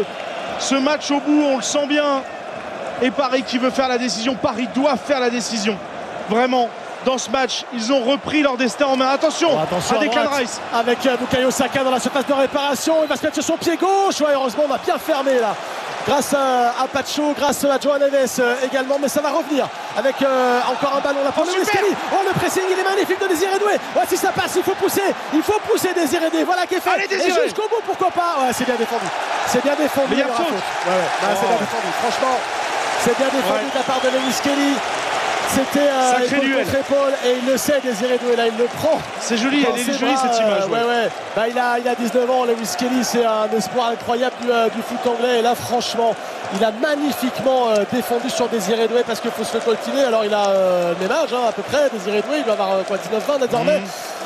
ce match au bout, on le sent bien. Et Paris qui veut faire la décision. Paris doit faire la décision. Vraiment, dans ce match, ils ont repris leur destin en main. Attention à Declan Rice. Avec Bukayo Saka dans la surface de réparation. Il va se mettre sur son pied gauche. Heureusement, on a bien fermé là. Grâce à Pacho, grâce à João Neves également, mais ça va revenir avec encore un ballon là pour Lewis Kelly. Le pressing il est magnifique de Désiré Doué. Si ça passe, il faut pousser Désiré Doué. Voilà qui est fait. Allez, et jusqu'au bout, pourquoi pas. C'est bien défendu. C'est bien défendu. Mais il y a faute. C'est bien défendu. Franchement, c'est bien défendu de la part de Lewis Kelly. C'était épaule contre épaule et il le sait, Désiré Doué, là il le prend. C'est joli, elle est jolie cette image. Il a 19 ans, Lewis Kelly, c'est un espoir incroyable du foot anglais. Et là franchement, il a magnifiquement défendu sur Désiré Doué parce qu'il faut se le coltiner. Alors il a le même âge à peu près, Désiré Doué, il doit avoir 19-20 désormais.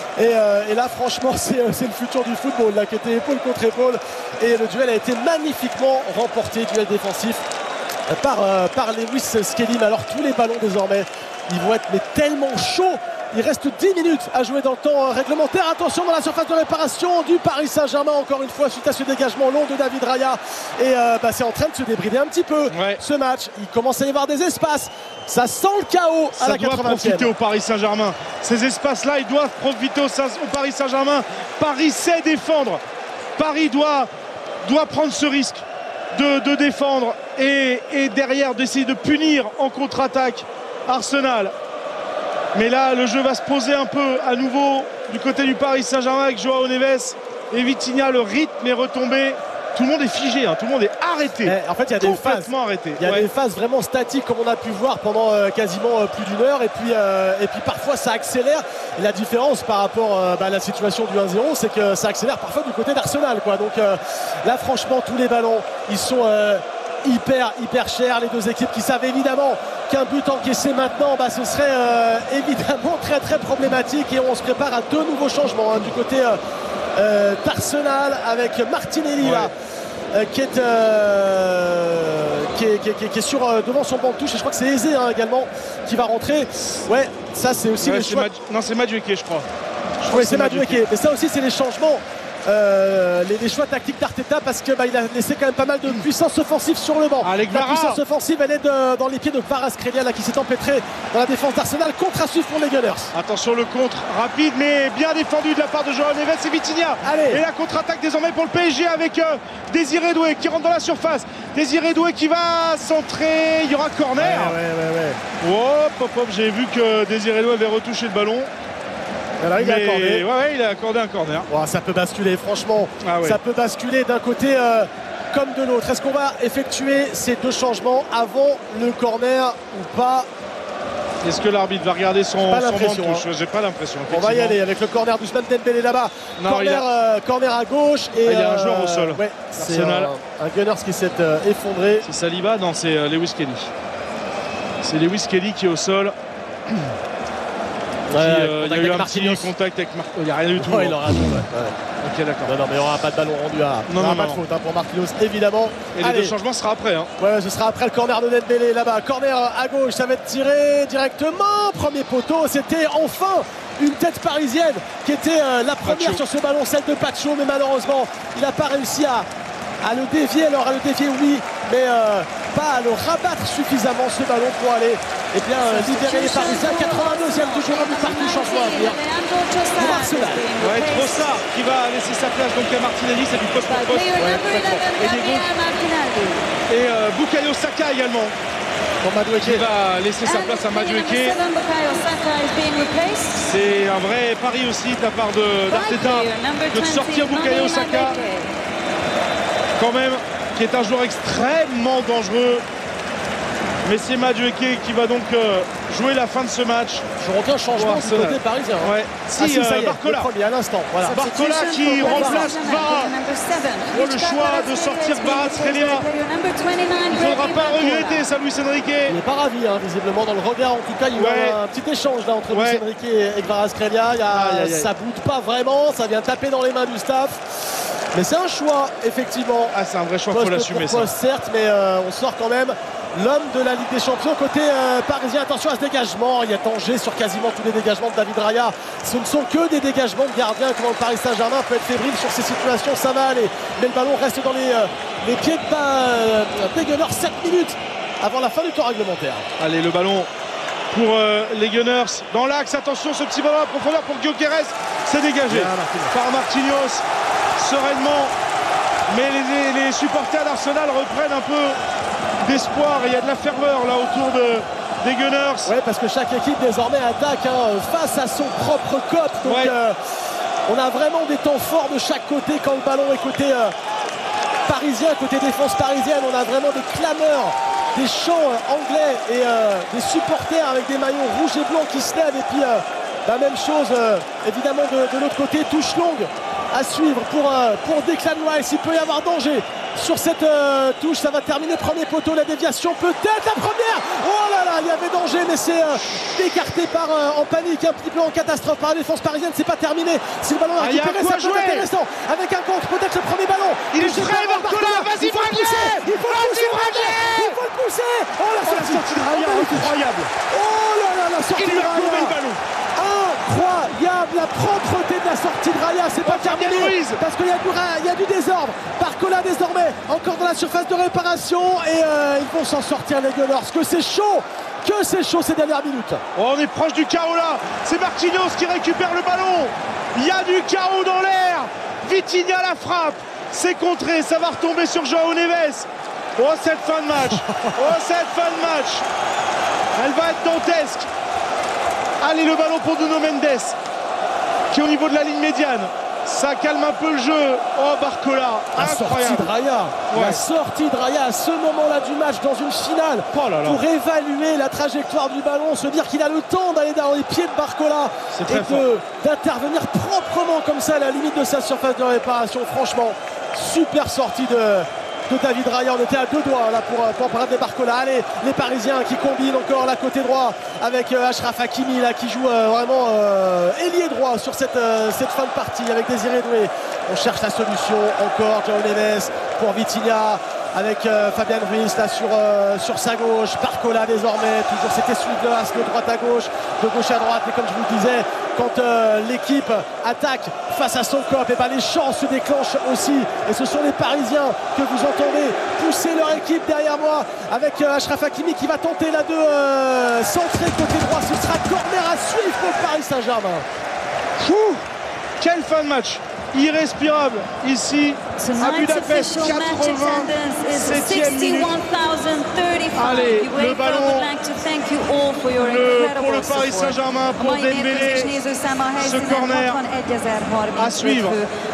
Et là franchement c'est le futur du football là, qui était épaule contre épaule. Et le duel a été magnifiquement remporté, duel défensif par Lewis Kelly. Mais alors tous les ballons désormais ils vont être tellement chauds. Il reste 10 minutes à jouer dans le temps réglementaire. Attention dans la surface de réparation du Paris Saint-Germain encore une fois suite à ce dégagement long de David Raya. Et c'est en train de se débrider un petit peu ce match. Il commence à y avoir des espaces. Ça sent le chaos à la 80e. Ça doit profiter au Paris Saint-Germain. Ces espaces-là, ils doivent profiter au Paris Saint-Germain. Paris sait défendre. Paris doit prendre ce risque de défendre et derrière d'essayer de punir en contre-attaque Arsenal. Mais là le jeu va se poser un peu à nouveau du côté du Paris Saint-Germain avec João Neves et Vitinha. Le rythme est retombé. Tout le monde est figé, tout le monde est arrêté. En fait il y a des phases arrêté. Il y a des phases vraiment statiques comme on a pu voir pendant quasiment plus d'une heure et puis parfois ça accélère. Et la différence par rapport à la situation du 1-0, c'est que ça accélère parfois du côté d'Arsenal Donc là franchement tous les ballons ils sont hyper cher. Les deux équipes qui savent évidemment qu'un but encaissé maintenant, ce serait évidemment très problématique, et on se prépare à deux nouveaux changements du côté d'Arsenal avec Martinelli là. Qui est sur devant son banc de touche, et je crois que c'est Eze également qui va rentrer. Ouais, ça c'est aussi les choix. Non, c'est Madueke, je crois. Oui, c'est Madueke. Mais ça aussi, c'est les changements, les choix tactiques d'Arteta, parce que il a laissé quand même pas mal de puissance offensive sur le banc. La puissance offensive, elle est dans les pieds de Kvaratskhelia là, qui s'est empêtré dans la défense d'Arsenal. Contre à suivre pour les Gunners. Attention, le contre rapide mais bien défendu de la part de João Neves et Vitinha. Allez. Et la contre-attaque désormais pour le PSG avec Désiré Doué qui rentre dans la surface. Désiré Doué qui va centrer. Il y aura corner. Ouais. Hop, j'ai vu que Désiré Doué avait retouché le ballon. Alors, il a accordé. Il a accordé un corner. Ça peut basculer, franchement. Ça peut basculer d'un côté comme de l'autre. Est-ce qu'on va effectuer ces deux changements avant le corner ou pas? Est-ce que l'arbitre va regarder son banc de touche? J'ai pas l'impression. On va y aller avec le corner d'Ousmane Dembélé là-bas. Corner à gauche. Et il y a un joueur au sol. C'est un Gunners qui s'est effondré. C'est Saliba? Non, c'est Lewis Kelly. C'est Lewis Kelly qui est au sol. Il y a eu un petit contact avec Marquinhos. Il n'y a rien du tout. Il aura tout. Ok, d'accord. Non, mais il n'y aura pas de ballon rendu à. Pas de faute pour Marquinhos, évidemment. Et les deux changements sera après. Ouais, ce sera après le corner de Dembélé là-bas. Corner à gauche, ça va être tiré directement. Premier poteau, c'était enfin une tête parisienne qui était la première sur ce ballon, celle de Pacho, mais malheureusement, il n'a pas réussi à le dévier. Alors à le dévier, oui, mais pas à le rabattre suffisamment ce ballon pour aller libérer les Parisiens. 82e toujours un but par touche en soi à venir pour Arsenal. Trossard qui va laisser sa place donc à Martinelli, c'est du poste pour poste. Et Bukayo Saka également qui va laisser sa place à Madueke. C'est un vrai pari aussi de la part d'Arteta de sortir Bukayo Saka quand même, qui est un joueur extrêmement dangereux. Mais c'est Madueke qui va donc jouer la fin de ce match. Je retiens changement du côté parisien. Barcola. À l'instant. Voilà. Barcola qui remplace Vara. Pour le choix de sortir Kvaratskhelia. Il ne faudra pas regretter ça, Luis Enrique. Il n'est pas ravi, visiblement, dans le regard. En tout cas, il y a eu un petit échange là, entre Luis Enrique et Kvaratskhelia. Ça ne boude pas vraiment. Ça vient taper dans les mains du staff. Mais c'est un choix, effectivement. C'est un vrai choix, il faut l'assumer. Certes, mais on sort quand même l'homme de la Ligue des Champions côté parisien. Attention à ce dégagement, il y a danger sur quasiment tous les dégagements de David Raya. Ce ne sont que des dégagements de gardiens. Comment le Paris Saint-Germain peut être fébrile sur ces situations, ça va aller. Mais le ballon reste dans les pieds des Gunners. 7 minutes avant la fin du temps réglementaire. Allez, le ballon pour les Gunners dans l'axe. Attention, ce petit ballon à profondeur pour Gyökeres. C'est dégagé par Marquinhos sereinement. Mais les supporters d'Arsenal reprennent un peu d'espoir. Il y a de la ferveur là autour des Gunners. Oui, parce que chaque équipe désormais attaque face à son propre cop. Donc on a vraiment des temps forts de chaque côté quand le ballon est côté parisien, côté défense parisienne. On a vraiment des clameurs, des chants anglais et des supporters avec des maillots rouges et blancs qui se lèvent. Et puis la même chose évidemment de l'autre côté, touche longue à suivve pour Declan Rice. Il peut y avoir danger sur cette touche. Ça va terminer premier poteau, la déviation peut-être la première. Oh là là, il y avait danger, mais c'est écarté par en panique, un petit peu en catastrophe par la défense parisienne. C'est pas terminé. Si le ballon a récupéré, ça peut être intéressant avec un contre, peut-être le premier ballon. Il est prêt, Barcola, vas-y, il faut le pousser. Oh la sortie de Raya, incroyable. Oh là là, la sortie de Raya. Incroyable, la propreté de la sortie de Raya. C'est pas terminé parce qu'il y a du désordre. Barcola désormais encore dans la surface de réparation et ils vont s'en sortir les Gunners. Que c'est chaud ces dernières minutes. On est proche du chaos là. C'est Marquinhos qui récupère le ballon. Il y a du chaos dans l'air. Vitinha la frappe. C'est contré, ça va retomber sur João Neves. Oh cette fin de match. Elle va être dantesque. Allez, le ballon pour Nuno Mendes qui est au niveau de la ligne médiane. Ça calme un peu le jeu. Oh Barcola, incroyable. La sortie de Raya à ce moment-là du match dans une finale pour évaluer la trajectoire du ballon, se dire qu'il a le temps d'aller dans les pieds de Barcola et d'intervenir proprement comme ça à la limite de sa surface de réparation. Franchement, super sortie de David Raya. On était à 2 doigts là pour parade des Barcola. Allez, les Parisiens qui combinent encore la côté droit avec Achraf Hakimi là, qui joue vraiment ailier droit sur cette fin de partie avec Désiré Doué. On cherche la solution encore. João Neves pour Vitinha avec Fabian Ruiz là sur sa gauche. Barcola désormais, toujours c'était Suidas de droite à gauche, de gauche à droite. Et comme je vous le disais, quand l'équipe attaque face à son cop, et ben les chances se déclenchent aussi. Et ce sont les Parisiens que vous entendez pousser leur équipe derrière moi avec Achraf Hakimi qui va tenter là de centrer côté droit. Ce sera corner à suivre pour Paris Saint-Germain. Quelle fin de match irrespirable ici à Budapest, 87e minute. Allez, le ballon pour le Paris Saint-Germain, pour Dembélé, ce corner à suivre.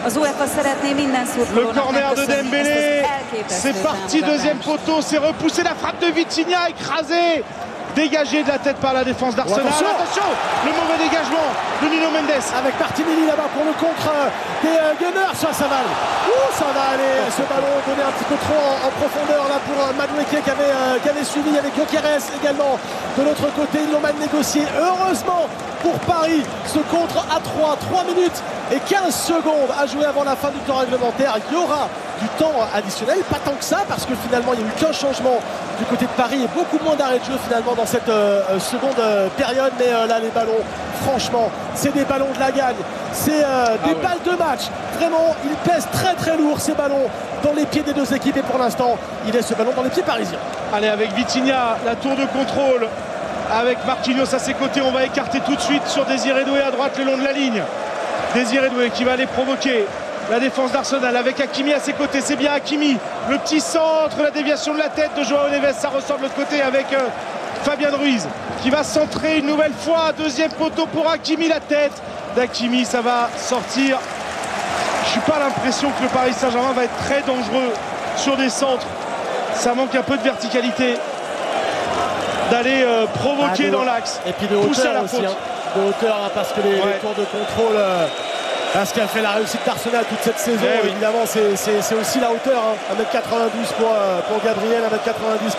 Le corner de Dembélé, c'est parti, deuxième poteau, c'est repoussé, la frappe de Vitinha écrasée. Dégagé de la tête par la défense d'Arsenal. Attention, le mauvais dégagement de Nuno Mendes. Avec Martinelli là-bas pour le contre des Gunners. Ça va aller. Ça va aller. Ce ballon donné un petit peu trop en profondeur là pour Madueke qui avait suivi avec Gyökeres également. De l'autre côté, ils l'ont mal négocié. Heureusement pour Paris, ce contre à 3 minutes et 15 secondes à jouer avant la fin du temps réglementaire. Il y aura du temps additionnel, pas tant que ça, parce que finalement il n'y a eu qu'un changement du côté de Paris et beaucoup moins d'arrêts de jeu finalement dans cette seconde période. Mais là, les ballons, franchement, c'est des ballons de la gagne, c'est des balles de match. Vraiment, ils pèsent très très lourd ces ballons dans les pieds des deux équipes et pour l'instant, il est ce ballon dans les pieds parisiens. Allez, avec Vitinha, la tour de contrôle. Avec Marquinhos à ses côtés, on va écarter tout de suite sur Désiré Doué à droite le long de la ligne. Désiré Doué qui va aller provoquer la défense d'Arsenal avec Hakimi à ses côtés. C'est bien Hakimi, le petit centre, la déviation de la tête de João Neves. Ça ressort de l'autre côté avec Fabian Ruiz qui va centrer une nouvelle fois. Deuxième poteau pour Hakimi, la tête d'Hakimi, ça va sortir. Je n'ai pas l'impression que le Paris Saint-Germain va être très dangereux sur des centres. Ça manque un peu de verticalité. D'aller provoquer dans l'axe. Et puis de hauteur aussi, de hauteur parce que les tours de contrôle, parce qu'a fait la réussite d'Arsenal toute cette saison, évidemment c'est aussi la hauteur, 1m92 pour Gabriel, 1m90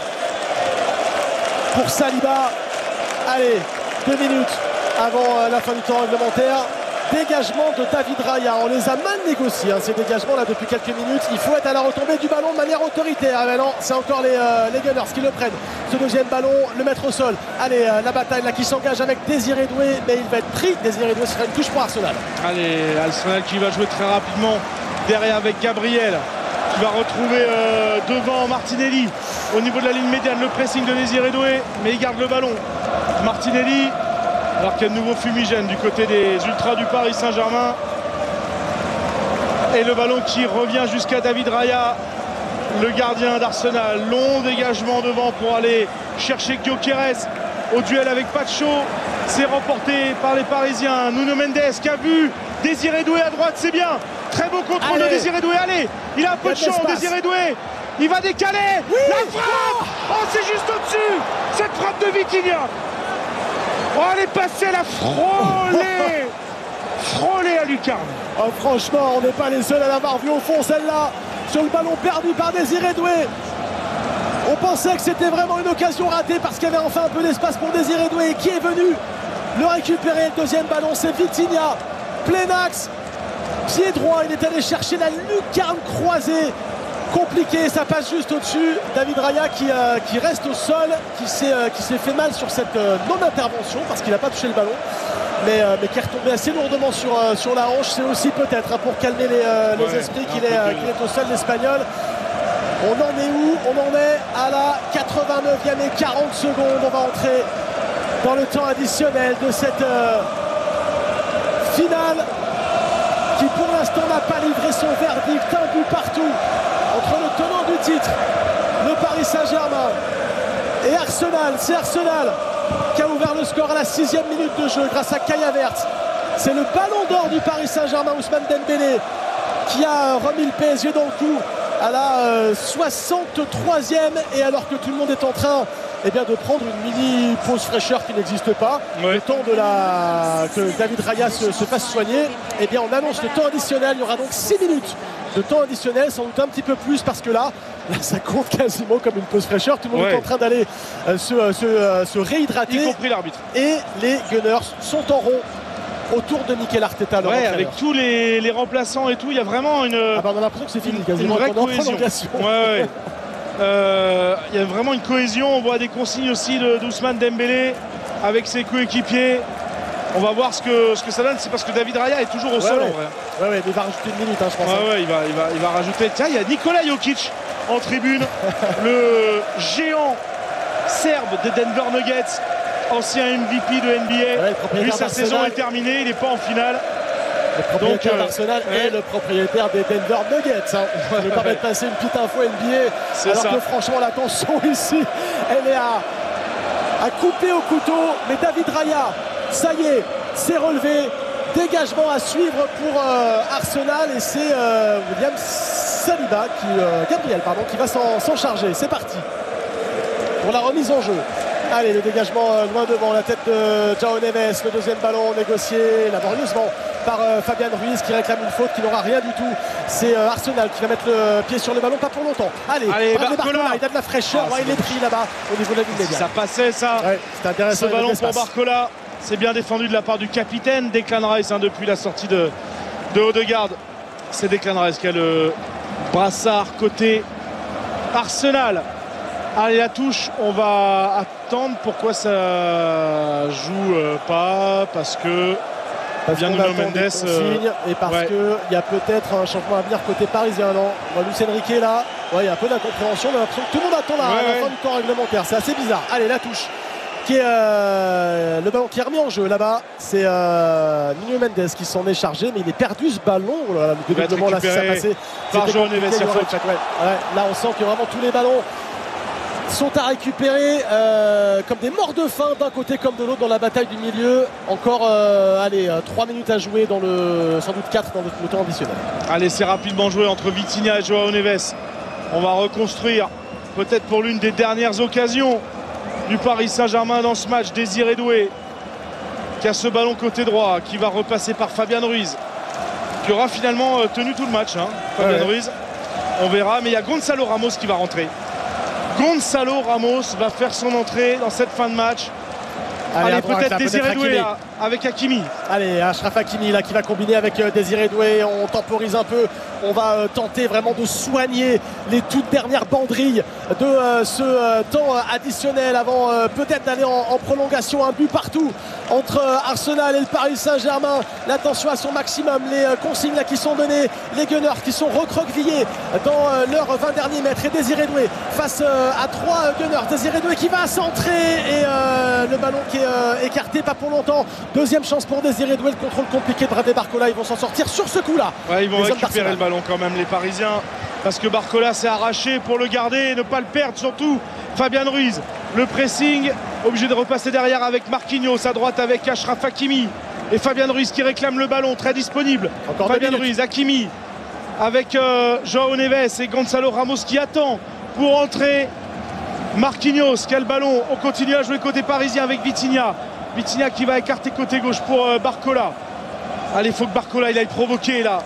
pour Saliba. Allez, 2 minutes avant la fin du temps réglementaire. Dégagement de David Raya, on les a mal négociés ces dégagements là depuis quelques minutes. Il faut être à la retombée du ballon de manière autoritaire. Mais non, c'est encore les Gunners qui le prennent. Ce deuxième ballon, le mettre au sol. Allez, la bataille là qui s'engage avec Désiré Doué, mais il va être pris. Désiré Doué sera une touche pour Arsenal. Allez, Arsenal qui va jouer très rapidement derrière avec Gabriel qui va retrouver devant Martinelli au niveau de la ligne médiane. Le pressing de Désiré Doué, mais il garde le ballon. Martinelli. Alors qu'il y a de nouveau fumigène du côté des Ultras du Paris Saint-Germain. Et le ballon qui revient jusqu'à David Raya, le gardien d'Arsenal. Long dégagement devant pour aller chercher Gyökeres au duel avec Pacho. C'est remporté par les Parisiens. Nuno Mendes qui a vu Désiré Doué à droite, c'est bien. Très beau contrôle de Désiré Doué. Allez, il a un peu de champ, Désiré Doué. Il va décaler. Oui, la frappe. Oh, c'est juste au-dessus. Cette frappe de Vitinha. Oh, elle est passée, elle a frôlé à lucarne. Oh, franchement, on n'est pas les seuls à l'avoir vu au fond, celle-là, sur le ballon perdu par Désiré Doué. On pensait que c'était vraiment une occasion ratée parce qu'il y avait enfin un peu d'espace pour Désiré Doué qui est venu le récupérer. Le deuxième ballon, c'est Vitinha, plein axe, pied droit, il est allé chercher la lucarne croisée. Compliqué, ça passe juste au-dessus. David Raya qui reste au sol, qui s'est fait mal sur cette non-intervention parce qu'il n'a pas touché le ballon, mais qui est retombé assez lourdement sur la hanche. C'est aussi peut-être pour calmer les esprits qu'il est au sol, l'Espagnol. On en est où? On en est à la 89e et 40 secondes. On va entrer dans le temps additionnel de cette finale qui pour l'instant n'a pas livré son verdict. Un but partout entre le tenant du titre, le Paris Saint-Germain, et Arsenal. C'est Arsenal qui a ouvert le score à la 6e minute de jeu grâce à Kai Havertz. C'est le ballon d'or du Paris Saint-Germain, Ousmane Dembélé, qui a remis le PSG dans le coup à la 63e, et alors que tout le monde est en train de prendre une mini pause fraîcheur qui n'existe pas, le temps que David Raya se fasse soigner, on annonce le temps additionnel. Il y aura donc 6 minutes de temps additionnel, sans doute un petit peu plus, parce que là ça compte quasiment comme une pause fraîcheur. Tout le monde est en train d'aller se réhydrater, y compris l'arbitre. Et les Gunners sont en rond autour de Mikel Arteta. Avec tous les remplaçants et tout, il y a vraiment une. On a l'impression que c'est fini, quasiment une vraie cohésion. Il y a vraiment une cohésion. On voit des consignes aussi d'Ousmane Dembélé avec ses coéquipiers. On va voir ce que ça donne. C'est parce que David Raya est toujours au sol en vrai. Mais il va rajouter une minute, je pense. Il va rajouter. Tiens, il y a Nikola Jokic en tribune, le géant serbe des Denver Nuggets, ancien MVP de NBA. Lui, sa saison est terminée, il n'est pas en finale. Le propriétaire d'Arsenal est le propriétaire des Denver Nuggets. Je vais pas mettre passer une petite info NBA. Alors que franchement, la tension ici, elle est à couper au couteau. Mais David Raya, ça y est, c'est relevé. Dégagement à suivre pour Arsenal. Et c'est Gabriel qui va s'en charger. C'est parti pour la remise en jeu. Allez, le dégagement loin devant la tête de João Neves. Le deuxième ballon négocié laborieusement par Fabian Ruiz qui réclame une faute qui n'aura rien du tout. C'est Arsenal qui va mettre le pied sur le ballon, pas pour longtemps. Allez Barcola, il a de la fraîcheur. Il est pris là-bas au niveau de la ligne médiane. Ça passait ça. C'est intéressant. Ce ballon pour Barcola, c'est bien défendu de la part du capitaine Declan Rice depuis la sortie de Odegaard. C'est Declan Rice qui a le brassard côté Arsenal. Allez, la touche, on va attendre. Pourquoi ça joue pas? Parce que Nuno Mendes et parce qu'il y a peut-être un changement à venir côté parisien. Non, Luis Enrique là, il y a un peu d'incompréhension. On a l'impression que tout le monde attend la fin du temps réglementaire. C'est assez bizarre. Allez, la touche qui est le ballon qui est remis en jeu là-bas. C'est Nuno Mendes qui s'en est chargé, mais il est perdu ce ballon. Le doublement là, ça passé par João Neves. Là, on sent que vraiment tous les ballons sont à récupérer comme des morts de faim d'un côté comme de l'autre dans la bataille du milieu. Encore 3 minutes à jouer dans sans doute 4 dans le temps additionnel. Allez, c'est rapidement joué entre Vitinha et João Neves. On va reconstruire peut-être pour l'une des dernières occasions du Paris Saint-Germain dans ce match. Désiré Doué qui a ce ballon côté droit, qui va repasser par Fabian Ruiz, qui aura finalement tenu tout le match, Fabian Ruiz. On verra, mais il y a Gonzalo Ramos qui va rentrer. Gonzalo Ramos va faire son entrée dans cette fin de match. Allez, peut-être Désiré Doué là, avec Hakimi. Allez, Achraf Hakimi là qui va combiner avec Désiré Doué. On temporise un peu. On va tenter vraiment de soigner les toutes dernières banderilles de ce temps additionnel avant peut-être d'aller en prolongation. Un but partout entre Arsenal et le Paris Saint-Germain. L'attention à son maximum. Les consignes là qui sont données. Les Gunners qui sont recroquevillés dans leurs 20 derniers mètres. Et Désiré Doué face à 3 Gunners. Désiré Doué qui va centrer et le ballon qui est écarté, pas pour longtemps. Deuxième chance pour Désiré Doué. Le contrôle compliqué de Bradley Barcola. Ils vont s'en sortir sur ce coup-là. Ils vont récupérer le ballon quand même, les Parisiens, parce que Barcola s'est arraché pour le garder et ne pas le perdre. Surtout Fabian Ruiz, le pressing, obligé de repasser derrière avec Marquinhos, à droite avec Achraf Hakimi et Fabian Ruiz qui réclame le ballon, très disponible. Fabian Ruiz, Hakimi avec João Neves et Gonzalo Ramos qui attend pour entrer. Marquinhos qui a le ballon. On continue à jouer côté parisien avec Vitinha qui va écarter côté gauche pour Barcola. Allez, il faut que Barcola il aille provoquer là.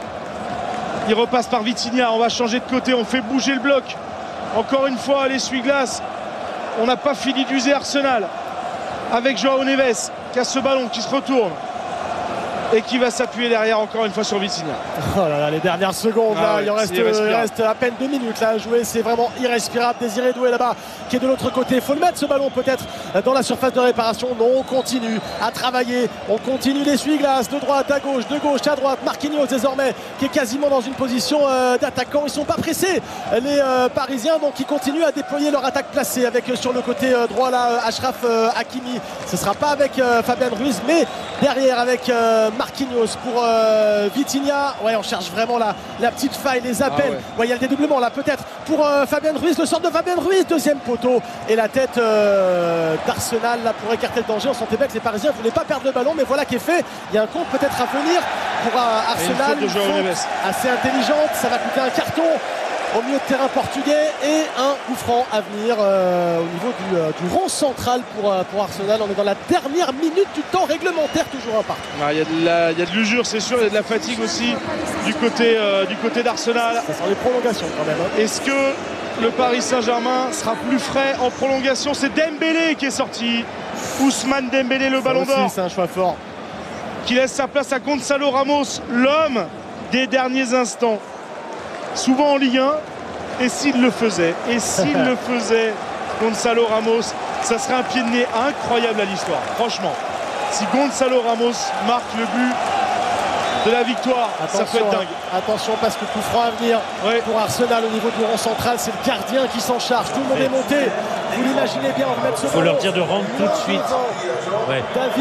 Il repasse par Vitinha, on va changer de côté, on fait bouger le bloc. Encore une fois, l'essuie-glace. On n'a pas fini d'user Arsenal. Avec João Neves qui a ce ballon qui se retourne et qui va s'appuyer derrière encore une fois sur Vitinha. Oh là là, les dernières secondes, là, il reste à peine 2 minutes là, à jouer, c'est vraiment irrespirable. Désiré Doué là-bas qui est de l'autre côté. Il faut le mettre ce ballon peut-être dans la surface de réparation. Non, on continue à travailler, on continue l'essuie-glace de droite à gauche, de gauche à droite. Marquinhos désormais qui est quasiment dans une position d'attaquant. Ils ne sont pas pressés les Parisiens, donc ils continuent à déployer leur attaque placée avec sur le côté droit là Achraf Hakimi. Ce ne sera pas avec Fabian Ruiz, mais derrière avec Marquinhos pour Vitinha. Ouais, on cherche vraiment la petite faille, les appels. Il y a le dédoublement là peut-être pour Fabian Ruiz, le sort de Fabian Ruiz, deuxième poteau et la tête d'Arsenal là pour écarter le danger. On sentait bien que les Parisiens ne voulaient pas perdre le ballon, mais voilà qui est fait. Il y a un compte peut-être à venir pour Arsenal. Une faute assez intelligente, ça va coûter un carton. au milieu de terrain portugais et un coup franc à venir au niveau du rond central pour Arsenal. On est dans la dernière minute du temps réglementaire, toujours un partout. Il y a de l'usure, c'est sûr, il y a de la fatigue aussi du côté d'Arsenal. Ça sent les prolongations quand même. Est-ce que le Paris Saint-Germain sera plus frais en prolongation? C'est Dembélé qui est sorti. Ousmane Dembélé, le ballon d'or. C'est un choix fort. Qui laisse sa place à Gonzalo Ramos, l'homme des derniers instants. Souvent en Ligue 1. Et s'il le faisait, Gonzalo Ramos, ça serait un pied de nez incroyable à l'histoire. Franchement, si Gonzalo Ramos marque le but de la victoire, ça peut être dingue. Attention parce que coup franc à venir pour Arsenal au niveau du rond central, c'est le gardien qui s'en charge. Tout le monde est monté. Vous l'imaginez bien, on va mettre ce. Il faut leur dire de rendre tout de suite. David